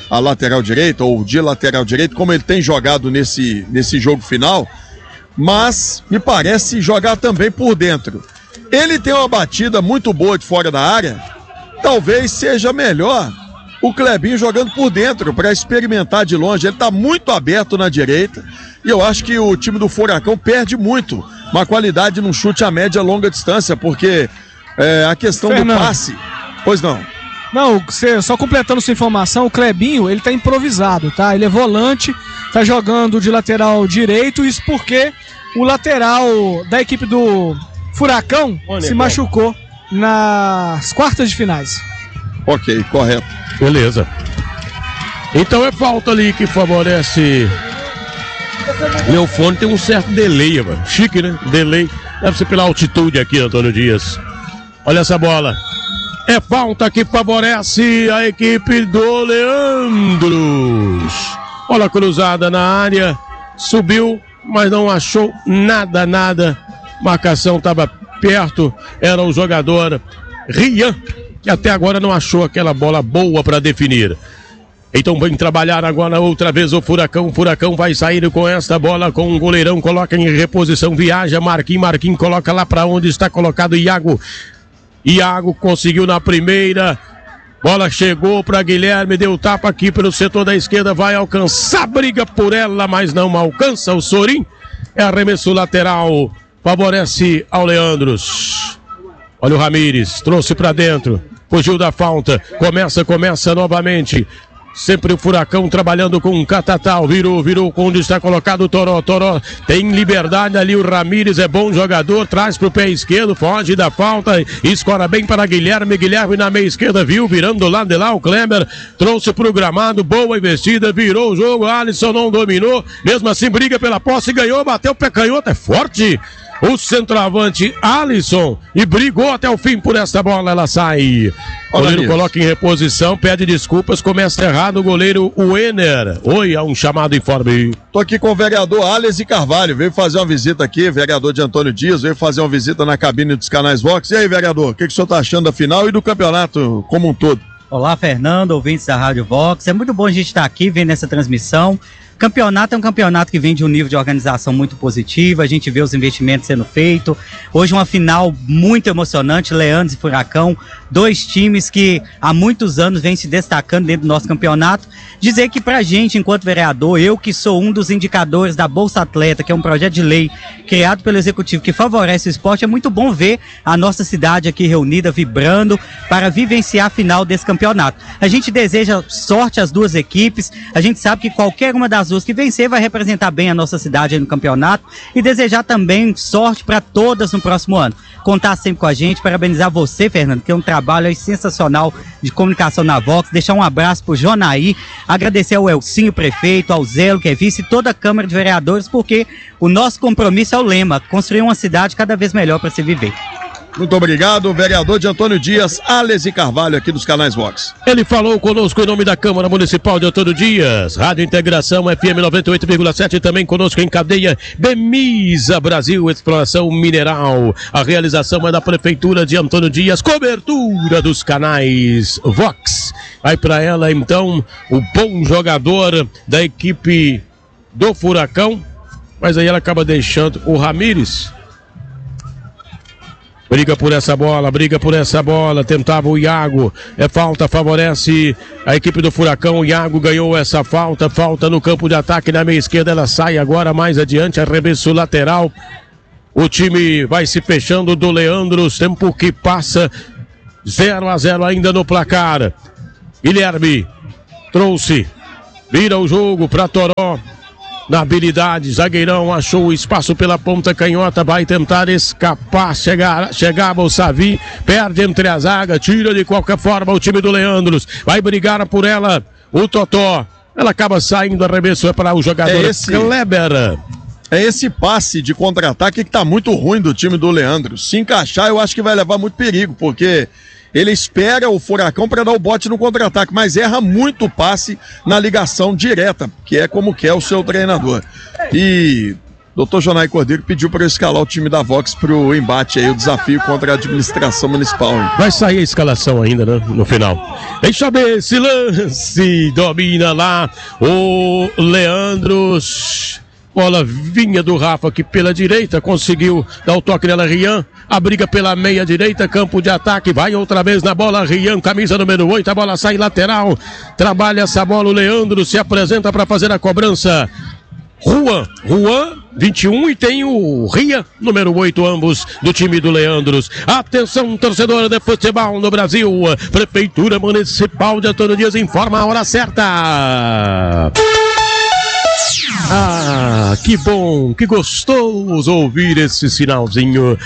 ou de lateral direito, como ele tem jogado nesse jogo final, mas me parece jogar também por dentro. Ele tem uma batida muito boa de fora da área, talvez seja melhor o Clebinho jogando por dentro para experimentar de longe. Ele está muito aberto na direita e eu acho que o time do Furacão perde muito uma qualidade num chute a média e longa distância, porque a questão Fernando, do passe... Pois não. Não, só completando sua informação, o Clebinho, ele tá improvisado, tá? Ele é volante, tá jogando de lateral direito, isso porque o lateral da equipe do Furacão se machucou nas quartas de finais. Ok, correto. Beleza. Então é falta ali que favorece. Meu fone tem um certo delay, mano. Chique, né? Delay. Deve ser pela altitude aqui, Antônio Dias. Olha essa bola. É falta que favorece a equipe do Leandros. Bola cruzada na área. Subiu, mas não achou nada. Marcação estava perto. Era o jogador Rian, que até agora não achou aquela bola boa para definir. Então vem trabalhar agora outra vez o Furacão. O Furacão vai sair com esta bola, com o goleirão, coloca em reposição, viaja, Marquinhos coloca lá para onde está colocado Iago. Iago conseguiu na primeira, bola chegou para Guilherme, deu tapa aqui pelo setor da esquerda, vai alcançar, briga por ela, mas não alcança o Sorin. É arremesso lateral, favorece ao Leandros. Olha o Ramires, trouxe para dentro, fugiu da falta, começa novamente. Sempre o Furacão trabalhando com o Catatal, virou com onde está colocado o Toró tem liberdade ali, o Ramires é bom jogador, traz pro pé esquerdo, foge da falta, escora bem para Guilherme na meia esquerda, virando do lado de lá, o Kleber trouxe pro gramado, boa investida, virou o jogo, Alisson não dominou, mesmo assim briga pela posse, ganhou, bateu o pé canhoto, é forte o centroavante Alisson e brigou até o fim por essa bola, ela sai. O goleiro coloca em reposição, pede desculpas, começa errado o goleiro Wenner. Oi, há um chamado informe. Tô aqui com o vereador Ales e Carvalho, veio fazer uma visita aqui, vereador de Antônio Dias, veio fazer uma visita na cabine dos canais Vox. E aí, vereador, o que o senhor tá achando da final e do campeonato como um todo? Olá, Fernando, ouvintes da Rádio Vox, é muito bom a gente estar aqui vendo essa transmissão. Campeonato é um campeonato que vem de um nível de organização muito positivo, a gente vê os investimentos sendo feitos. Hoje uma final muito emocionante, Leandros e Furacão, dois times que há muitos anos vêm se destacando dentro do nosso campeonato. Dizer que pra gente, enquanto vereador, eu que sou um dos indicadores da Bolsa Atleta, que é um projeto de lei criado pelo Executivo que favorece o esporte, é muito bom ver a nossa cidade aqui reunida, vibrando, para vivenciar a final desse campeonato. A gente deseja sorte às duas equipes, a gente sabe que qualquer uma das duas que vencer vai representar bem a nossa cidade aí no campeonato e desejar também sorte para todas no próximo ano. Contar sempre com a gente, parabenizar você, Fernando, que é um trabalho aí sensacional de comunicação na Vox, deixar um abraço pro Jonaí, agradecer ao Elcinho, prefeito, ao Zelo, que é vice, e toda a Câmara de Vereadores, porque o nosso compromisso é o lema, construir uma cidade cada vez melhor para se viver. Muito obrigado, vereador de Antônio Dias, Ales e Carvalho, aqui dos canais Vox. Ele falou conosco em nome da Câmara Municipal de Antônio Dias, Rádio Integração FM 98,7, também conosco em cadeia Bemisa Brasil, exploração mineral. A realização é da Prefeitura de Antônio Dias, cobertura dos canais Vox. Vai para ela então o bom jogador da equipe do Furacão, mas aí ela acaba deixando o Ramires. Briga por essa bola, tentava o Iago, falta, favorece a equipe do Furacão. O Iago ganhou essa falta no campo de ataque, na meia esquerda, ela sai agora mais adiante, arremesso lateral. O time vai se fechando do Leandros, tempo que passa, 0-0 ainda no placar. Guilherme trouxe, vira o jogo para Toró. Na habilidade, zagueirão achou o espaço pela ponta canhota, vai tentar escapar, chegava o Savi, perde entre a zaga, tira de qualquer forma o time do Leandros, vai brigar por ela, o Totó, ela acaba saindo, arremesso para o jogador Kleber. É esse passe de contra-ataque que tá muito ruim do time do Leandros. Se encaixar, eu acho que vai levar muito perigo, porque ele espera o Furacão para dar o bote no contra-ataque, mas erra muito o passe na ligação direta, que é como quer o seu treinador. E Dr. Jonai Cordeiro pediu para eu escalar o time da Vox para o embate aí, o desafio contra a administração municipal. Hein? Vai sair a escalação ainda, né? No final. Deixa eu ver esse lance, domina lá o Leandros. Bola vinha do Rafa aqui pela direita, conseguiu dar o toque nela, Rian, a briga pela meia direita, campo de ataque, vai outra vez na bola, Rian, camisa número 8, a bola sai lateral, trabalha essa bola, o Leandro se apresenta para fazer a cobrança. Juan, 21, e tem o Rian, número 8, ambos do time do Leandros. Atenção, torcedor de futebol no Brasil, Prefeitura Municipal de Antônio Dias informa a hora certa. Ah, que bom, que gostoso ouvir esse sinalzinho.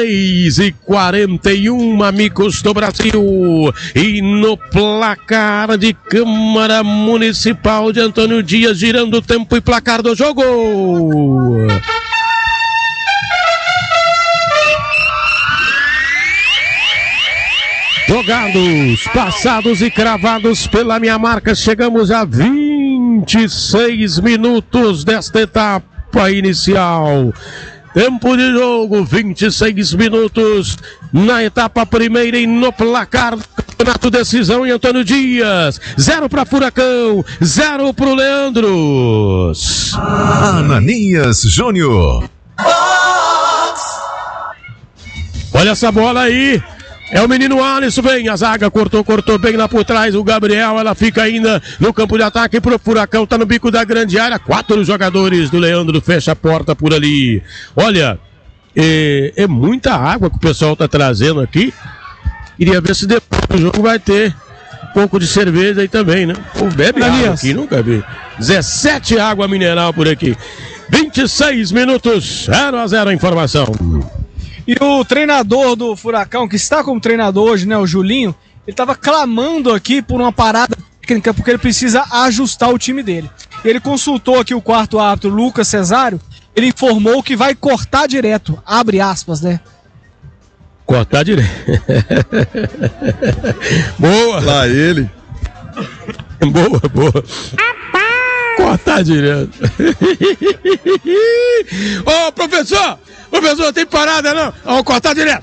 3h41, amigos do Brasil. E no placar de Câmara Municipal de Antônio Dias, girando o tempo e placar do jogo. Jogados, passados e cravados pela minha marca, chegamos a 26 minutos desta etapa inicial. Tempo de jogo, 26 minutos na etapa primeira e no placar do campeonato, decisão em Antônio Dias. 0 para Furacão, 0 para o Leandros. Ananias Júnior. Olha essa bola aí. É o menino Alisson, vem, a zaga cortou bem lá por trás, o Gabriel, ela fica ainda no campo de ataque pro Furacão, tá no bico da grande área, 4 jogadores do Leandro, fecha a porta por ali. Olha, é muita água que o pessoal tá trazendo aqui, queria ver se depois do jogo vai ter um pouco de cerveja aí também, né? Ou bebe água aqui, nunca vi. 17 água mineral por aqui. 26 minutos, 0-0 a informação. E o treinador do Furacão, que está como treinador hoje, né, o Julinho, ele estava clamando aqui por uma parada técnica, porque ele precisa ajustar o time dele. Ele consultou aqui o quarto árbitro, Lucas Cesário, ele informou que vai cortar direto, abre aspas, né? Cortar direto. Boa! Lá ele. Boa. Cortar direto. Ô, professor, tem parada não? Vamos cortar direto.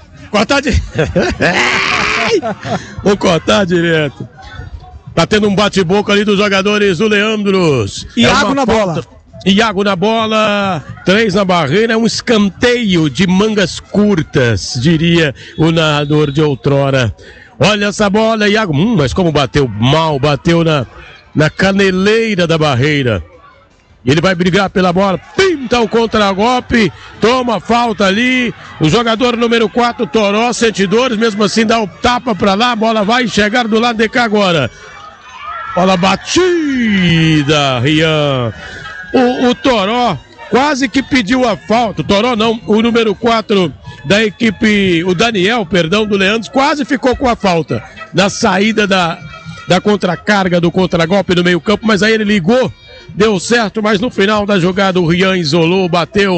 Vou cortar direto. Tá tendo um bate-boca ali dos jogadores do Leandros. Iago na bola. Iago na bola, 3 na barreira, é um escanteio de mangas curtas, diria o narrador de outrora. Olha essa bola, Iago, mas como bateu mal, bateu na caneleira da barreira. Ele vai brigar pela bola, pinta o contra-golpe, toma falta ali, o jogador número 4, Toró, sente dores, mesmo assim dá o tapa pra lá, a bola vai chegar do lado de cá agora. Bola batida, Rian. O Toró quase que pediu a falta, o Toró não, o número 4 da equipe, o Daniel, perdão, do Leandro, quase ficou com a falta na saída da contracarga, do contragolpe no meio campo, mas aí ele ligou, deu certo, mas no final da jogada o Rian isolou, bateu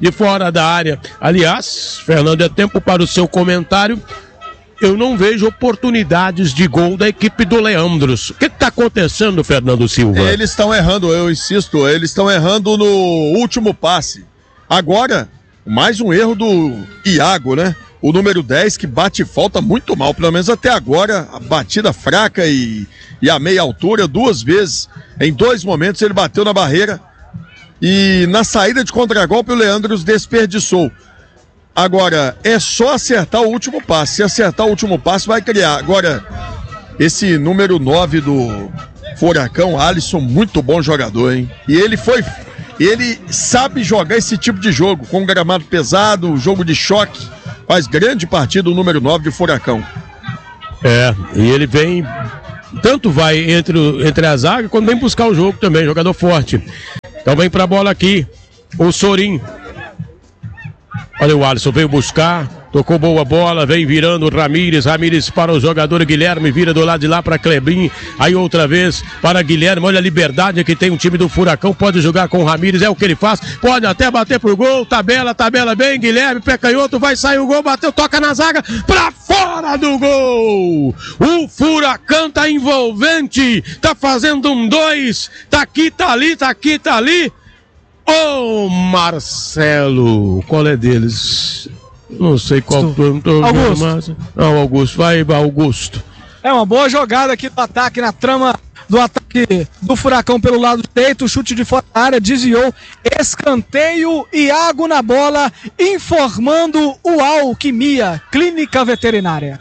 de fora da área. Aliás, Fernando, é tempo para o seu comentário. Eu não vejo oportunidades de gol da equipe do Leandros. O que está acontecendo, Fernando Silva? Eles estão errando, eu insisto, eles estão errando no último passe. Agora, mais um erro do Iago, né? O número 10 que bate falta muito mal, pelo menos até agora, a batida fraca e a meia altura, 2 vezes. Em 2 momentos ele bateu na barreira e na saída de contragolpe o Leandros desperdiçou. Agora, é só acertar o último passe. Se acertar o último passe, vai criar. Agora, esse número 9 do Furacão, Alisson, muito bom jogador, hein? E ele sabe jogar esse tipo de jogo, com gramado pesado, jogo de choque. Faz grande partida o número 9 de Furacão. E ele vem, tanto vai entre a zaga, quando vem buscar o jogo também, jogador forte. Então vem pra bola aqui, o Sorin. Olha o Alisson, veio buscar, tocou boa bola, vem virando o Ramírez para o jogador Guilherme, vira do lado de lá para Clebinho, aí outra vez para Guilherme, olha a liberdade que tem o time do Furacão, pode jogar com o Ramírez, é o que ele faz, pode até bater pro gol, tabela bem, Guilherme, pé canhoto, vai sair o gol, bateu, toca na zaga, pra fora do gol! O Furacão tá envolvente, tá fazendo 2, tá aqui, tá ali, Ô Marcelo, qual é deles? Não sei qual. Augusto. Não, Augusto, vai Augusto. É uma boa jogada aqui do ataque, na trama do ataque do Furacão pelo lado direito, chute de fora da área, desviou, escanteio, Iago na bola, informando o Alquimia, Clínica Veterinária.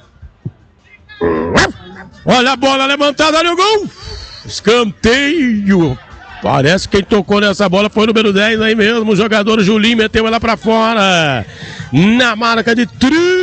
Olha a bola levantada, olha o gol! Escanteio! Parece que quem tocou nessa bola foi o número 10 aí mesmo, o jogador Julinho meteu ela pra fora. Na marca de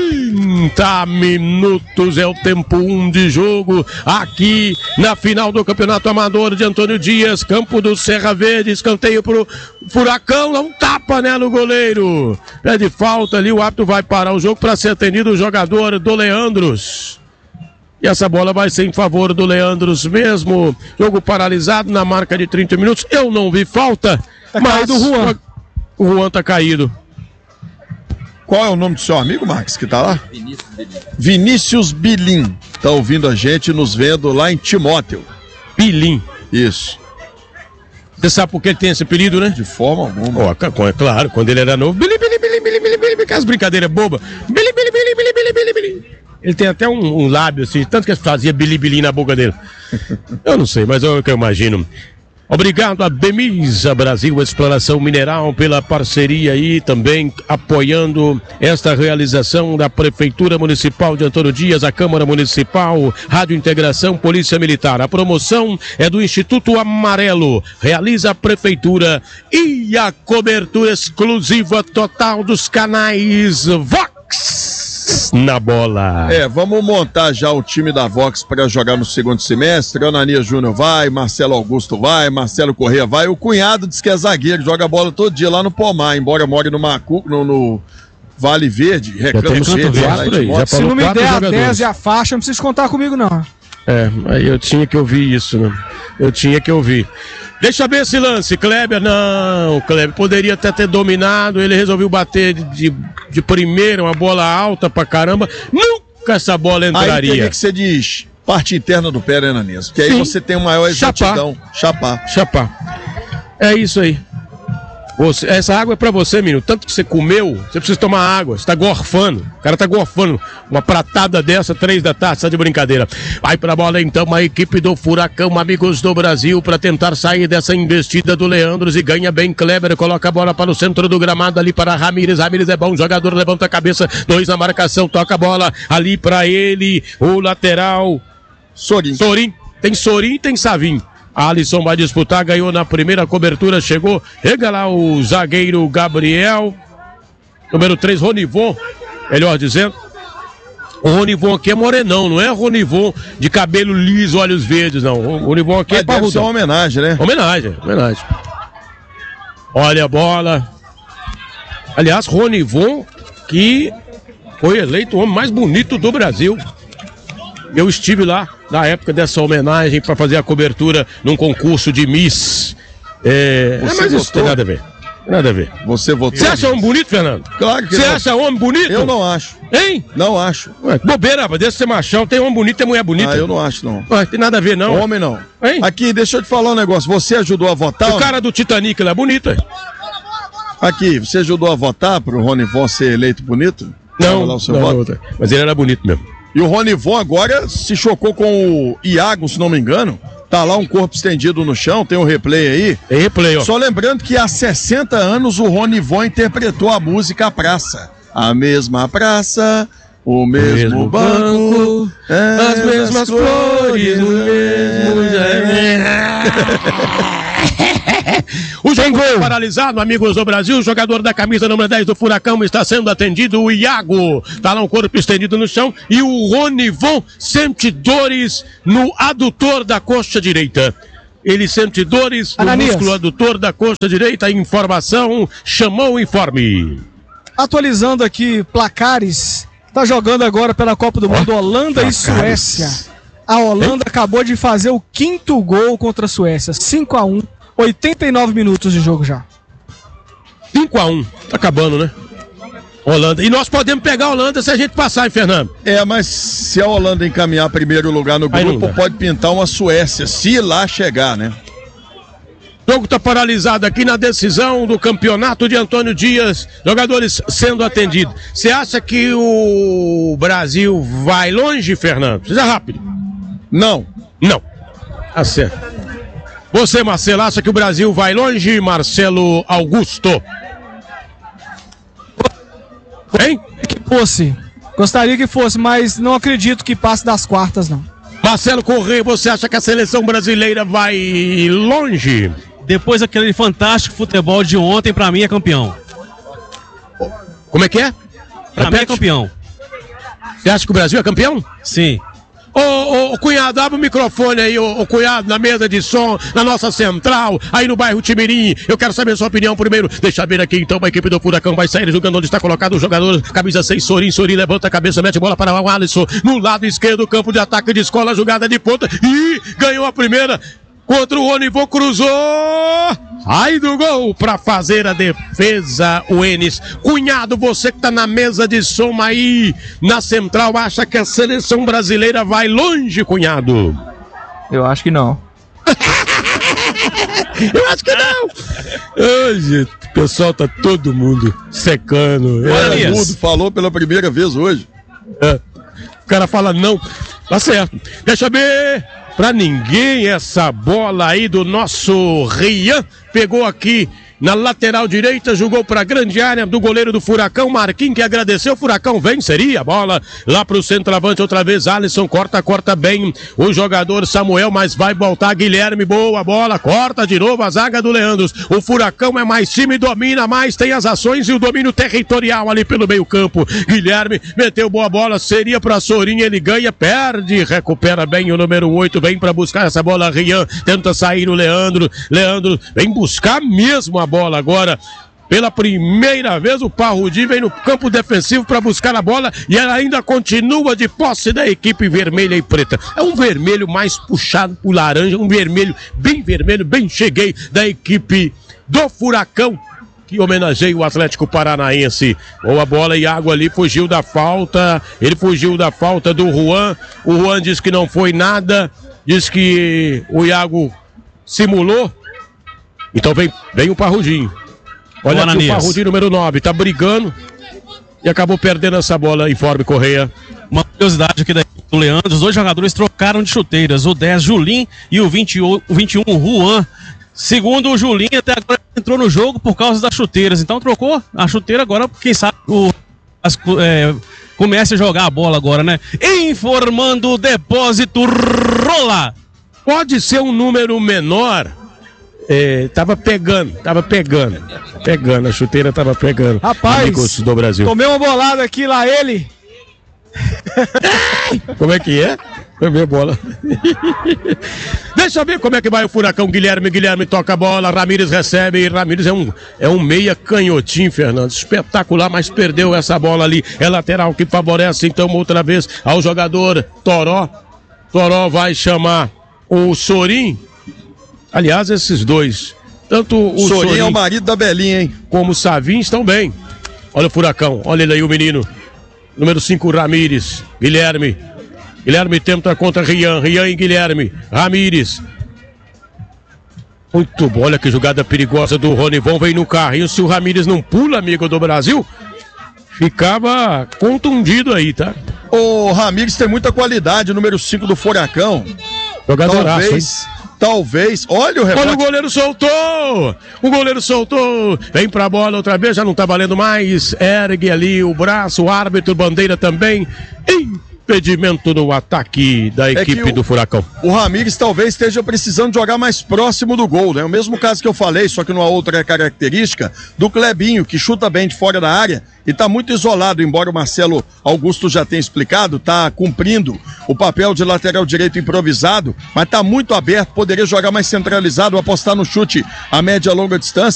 30 minutos, é o tempo 1 de jogo, aqui na final do Campeonato Amador de Antônio Dias, campo do Serra Verde, escanteio pro Furacão, dá um tapa, né, no goleiro. Pede falta ali, o árbitro vai parar o jogo para ser atendido o jogador do Leandros. E essa bola vai ser em favor do Leandros mesmo. Jogo paralisado na marca de 30 minutos. Eu não vi falta, mas do Juan. O Juan tá caído. Qual é o nome do seu amigo, Max, que tá lá? Vinícius Bilim. Tá ouvindo a gente, nos vendo lá em Timóteo. Bilim. Isso. Você sabe por que ele tem esse apelido, né? De forma alguma. É claro, quando ele era novo. Bilim, aquelas brincadeiras bobas. Bilim. Ele tem até um lábio assim, tanto que fazia bili na boca dele. Eu não sei, mas é o que eu imagino. Obrigado a Bemisa Brasil Exploração Mineral pela parceria aí, também apoiando esta realização da Prefeitura Municipal de Antônio Dias, a Câmara Municipal, Rádio Integração, Polícia Militar. A promoção é do Instituto Amarelo, realiza a Prefeitura e a cobertura exclusiva total dos canais Vox na bola. Vamos montar já o time da Vox para jogar no segundo semestre. Ananias Júnior vai, Marcelo Augusto vai, Marcelo Corrêa vai. O cunhado diz que é zagueiro, joga bola todo dia lá no Pomar, embora more no Vale Verde, Recanto Verde. Se não me der a 10 e a faixa, não precisa contar comigo não. Aí eu tinha que ouvir isso, né? Deixa eu ver esse lance, Kleber, não, Kleber poderia até ter dominado, ele resolveu bater de primeira, uma bola alta pra caramba, nunca essa bola entraria. Aí teria que ser de parte interna do pé, né, Ananias? Porque aí você tem uma maior exatidão. Chapar. É isso aí. Essa água é pra você, menino. Tanto que você comeu, você precisa tomar água. Você tá gorfando. O cara tá gorfando. Uma pratada dessa, 3 da tarde, tá de brincadeira. Vai pra bola então a equipe do Furacão, amigos do Brasil, pra tentar sair dessa investida do Leandros e ganha bem. Kleber coloca a bola para o centro do gramado ali para Ramírez. Ramírez é bom jogador, levanta a cabeça. 2 na marcação, toca a bola ali pra ele. O lateral Sorin. Tem Sorin e tem Savim. Alisson vai disputar, ganhou na primeira cobertura, chegou, chega lá o zagueiro Gabriel, número 3, Ronivon, melhor dizendo. O Ronivon aqui é morenão, não é Ronivon de cabelo liso, olhos verdes, não. O Ronivon aqui é parrudão. Deve ser uma homenagem, né? Homenagem. Olha a bola. Aliás, Ronivon, que foi eleito o homem mais bonito do Brasil. Eu estive lá na época dessa homenagem para fazer a cobertura num concurso de Miss. Mas isso não tem nada a ver. Nada a ver. Você votou? Você acha homem bonito, Fernando? Claro que Você acha homem bonito? Eu não acho. Hein? Não acho. Ué, bobeira, rapaz. Deixa você machão. Tem homem bonito, tem mulher bonita. Eu não acho, não. Ué, tem nada a ver, não. Homem, não. Hein? Aqui, deixa eu te falar um negócio. Você ajudou a votar? O cara do Titanic, ele é bonito. Aqui, você ajudou a votar pro Ronivon ser eleito bonito? Não, lá o seu não, voto? não, mas ele era bonito mesmo. E o Ronivon agora se chocou com o Iago, se não me engano. Tá lá um corpo estendido no chão, tem um replay aí. Tem replay, ó. Só lembrando que há 60 anos o Ronivon interpretou a música A Praça. A mesma praça, o mesmo banco, as mesmas flores, o mesmo... O jogo paralisado, amigos do Brasil. O jogador da camisa número 10 do Furacão está sendo atendido. O Iago tá lá um corpo estendido no chão. E o Ronivon sente dores no adutor da coxa direita. Ele sente dores no músculo adutor da coxa direita. Informação, chamou o informe. Atualizando aqui placares. Tá jogando agora pela Copa do Mundo Holanda e Suécia. A Holanda acabou de fazer o 5º gol contra a Suécia. 5-1. 89 minutos de jogo já. 5-1. Tá acabando, né? Holanda. E nós podemos pegar a Holanda se a gente passar, hein, Fernando? Mas se a Holanda encaminhar primeiro lugar no grupo, pode pintar uma Suécia, se lá chegar, né? O jogo tá paralisado aqui na decisão do campeonato de Antônio Dias. Jogadores sendo atendidos. Você acha que o Brasil vai longe, Fernando? Precisa rápido. Não. Não. Tá certo. Você, Marcelo, acha que o Brasil vai longe, Marcelo Augusto? Hein? Que fosse. Gostaria que fosse, mas não acredito que passe das quartas, não. Marcelo Correia, você acha que a seleção brasileira vai longe? Depois daquele fantástico futebol de ontem, pra mim é campeão. Como é que é? Pra mim é campeão. Você acha que o Brasil é campeão? Sim. Ô, cunhado, abre o microfone aí, ô, cunhado, na mesa de som, na nossa central, aí no bairro Timirim. Eu quero saber a sua opinião primeiro. Deixa eu ver aqui, então, a equipe do Furacão vai sair jogando onde está colocado o jogador, camisa 6, Sorin, levanta a cabeça, mete bola para o Alisson, no lado esquerdo, campo de ataque de escola, jogada de ponta, e ganhou a primeira. Contra o Ronivon, cruzou, sai do gol pra fazer a defesa, o Enes. Cunhado, você que tá na mesa de som aí, na central, acha que a seleção brasileira vai longe, cunhado? Eu acho que não. Eu acho que não. Hoje, o pessoal tá todo mundo secando. O mundo falou pela primeira vez hoje. O cara fala não, tá certo. Deixa eu ver. Pra ninguém essa bola aí do nosso Rian. Pegou aqui na lateral direita, jogou pra grande área do goleiro do Furacão, Marquinhos, que agradeceu. O Furacão venceria a bola lá pro centroavante outra vez. Alisson corta bem o jogador Samuel, mas vai voltar Guilherme. Boa bola, corta de novo a zaga do Leandros. O Furacão é mais time, domina mais, tem as ações e o domínio territorial ali pelo meio campo. Guilherme meteu boa bola, seria pra Sorin, ele ganha, perde, recupera bem o número 8, vem pra buscar essa bola. Rian tenta sair o Leandro vem buscar mesmo a bola agora. Pela primeira vez o Parrudi vem no campo defensivo para buscar a bola e ela ainda continua de posse da equipe vermelha e preta. É um vermelho mais puxado pro laranja, um vermelho, bem cheguei da equipe do Furacão, que homenageia o Atlético Paranaense. Boa bola, Iago ali fugiu da falta, ele fugiu da falta do Juan. O Juan disse que não foi nada, disse que o Iago simulou. Então vem o Parrudinho. Olha aqui o Parrudinho número 9, tá brigando e acabou perdendo essa bola, informe Correia. Uma curiosidade aqui do Leandro, os dois jogadores trocaram de chuteiras, o 10 Julinho e o 21 Juan. Segundo o Julinho, até agora entrou no jogo por causa das chuteiras, então trocou a chuteira agora, quem sabe comece a jogar a bola agora, né? Informando o depósito rola. Pode ser um número menor. Tava pegando, a chuteira tava pegando. Rapaz, amigos do Brasil. Tomei uma bolada aqui, lá ele. Como é que é? Foi ver bola. Deixa eu ver como é que vai o Furacão. Guilherme toca a bola, Ramírez recebe. Ramírez é um meia canhotinho, Fernando. Espetacular, mas perdeu essa bola ali. É lateral que favorece então outra vez ao jogador Toró. Toró vai chamar o Sorin. Aliás, esses dois Tanto o Sorinho é o marido da Belinha, hein? Como o Savin estão bem. Olha o Furacão, olha ele aí, o menino. Número 5, Ramírez. Guilherme tenta contra Rian e Guilherme. Ramírez. Muito bom, olha que jogada perigosa do Ronivon. Vem no carrinho, se o Ramírez não pula, amigo do Brasil, ficava contundido aí, tá? O Ramírez tem muita qualidade, número 5 do Furacão. Jogadoraço, Talvez, olha o rebote. Olha, o goleiro soltou, vem pra bola outra vez, já não tá valendo mais, ergue ali o braço, o árbitro, bandeira também, impedimento no ataque da equipe do Furacão. O Ramírez talvez esteja precisando jogar mais próximo do gol, né? O mesmo caso que eu falei, só que numa outra característica, do Clebinho, que chuta bem de fora da área e tá muito isolado, embora o Marcelo Augusto já tenha explicado, tá cumprindo o papel de lateral direito improvisado, mas tá muito aberto, poderia jogar mais centralizado, apostar no chute a média e longa distância.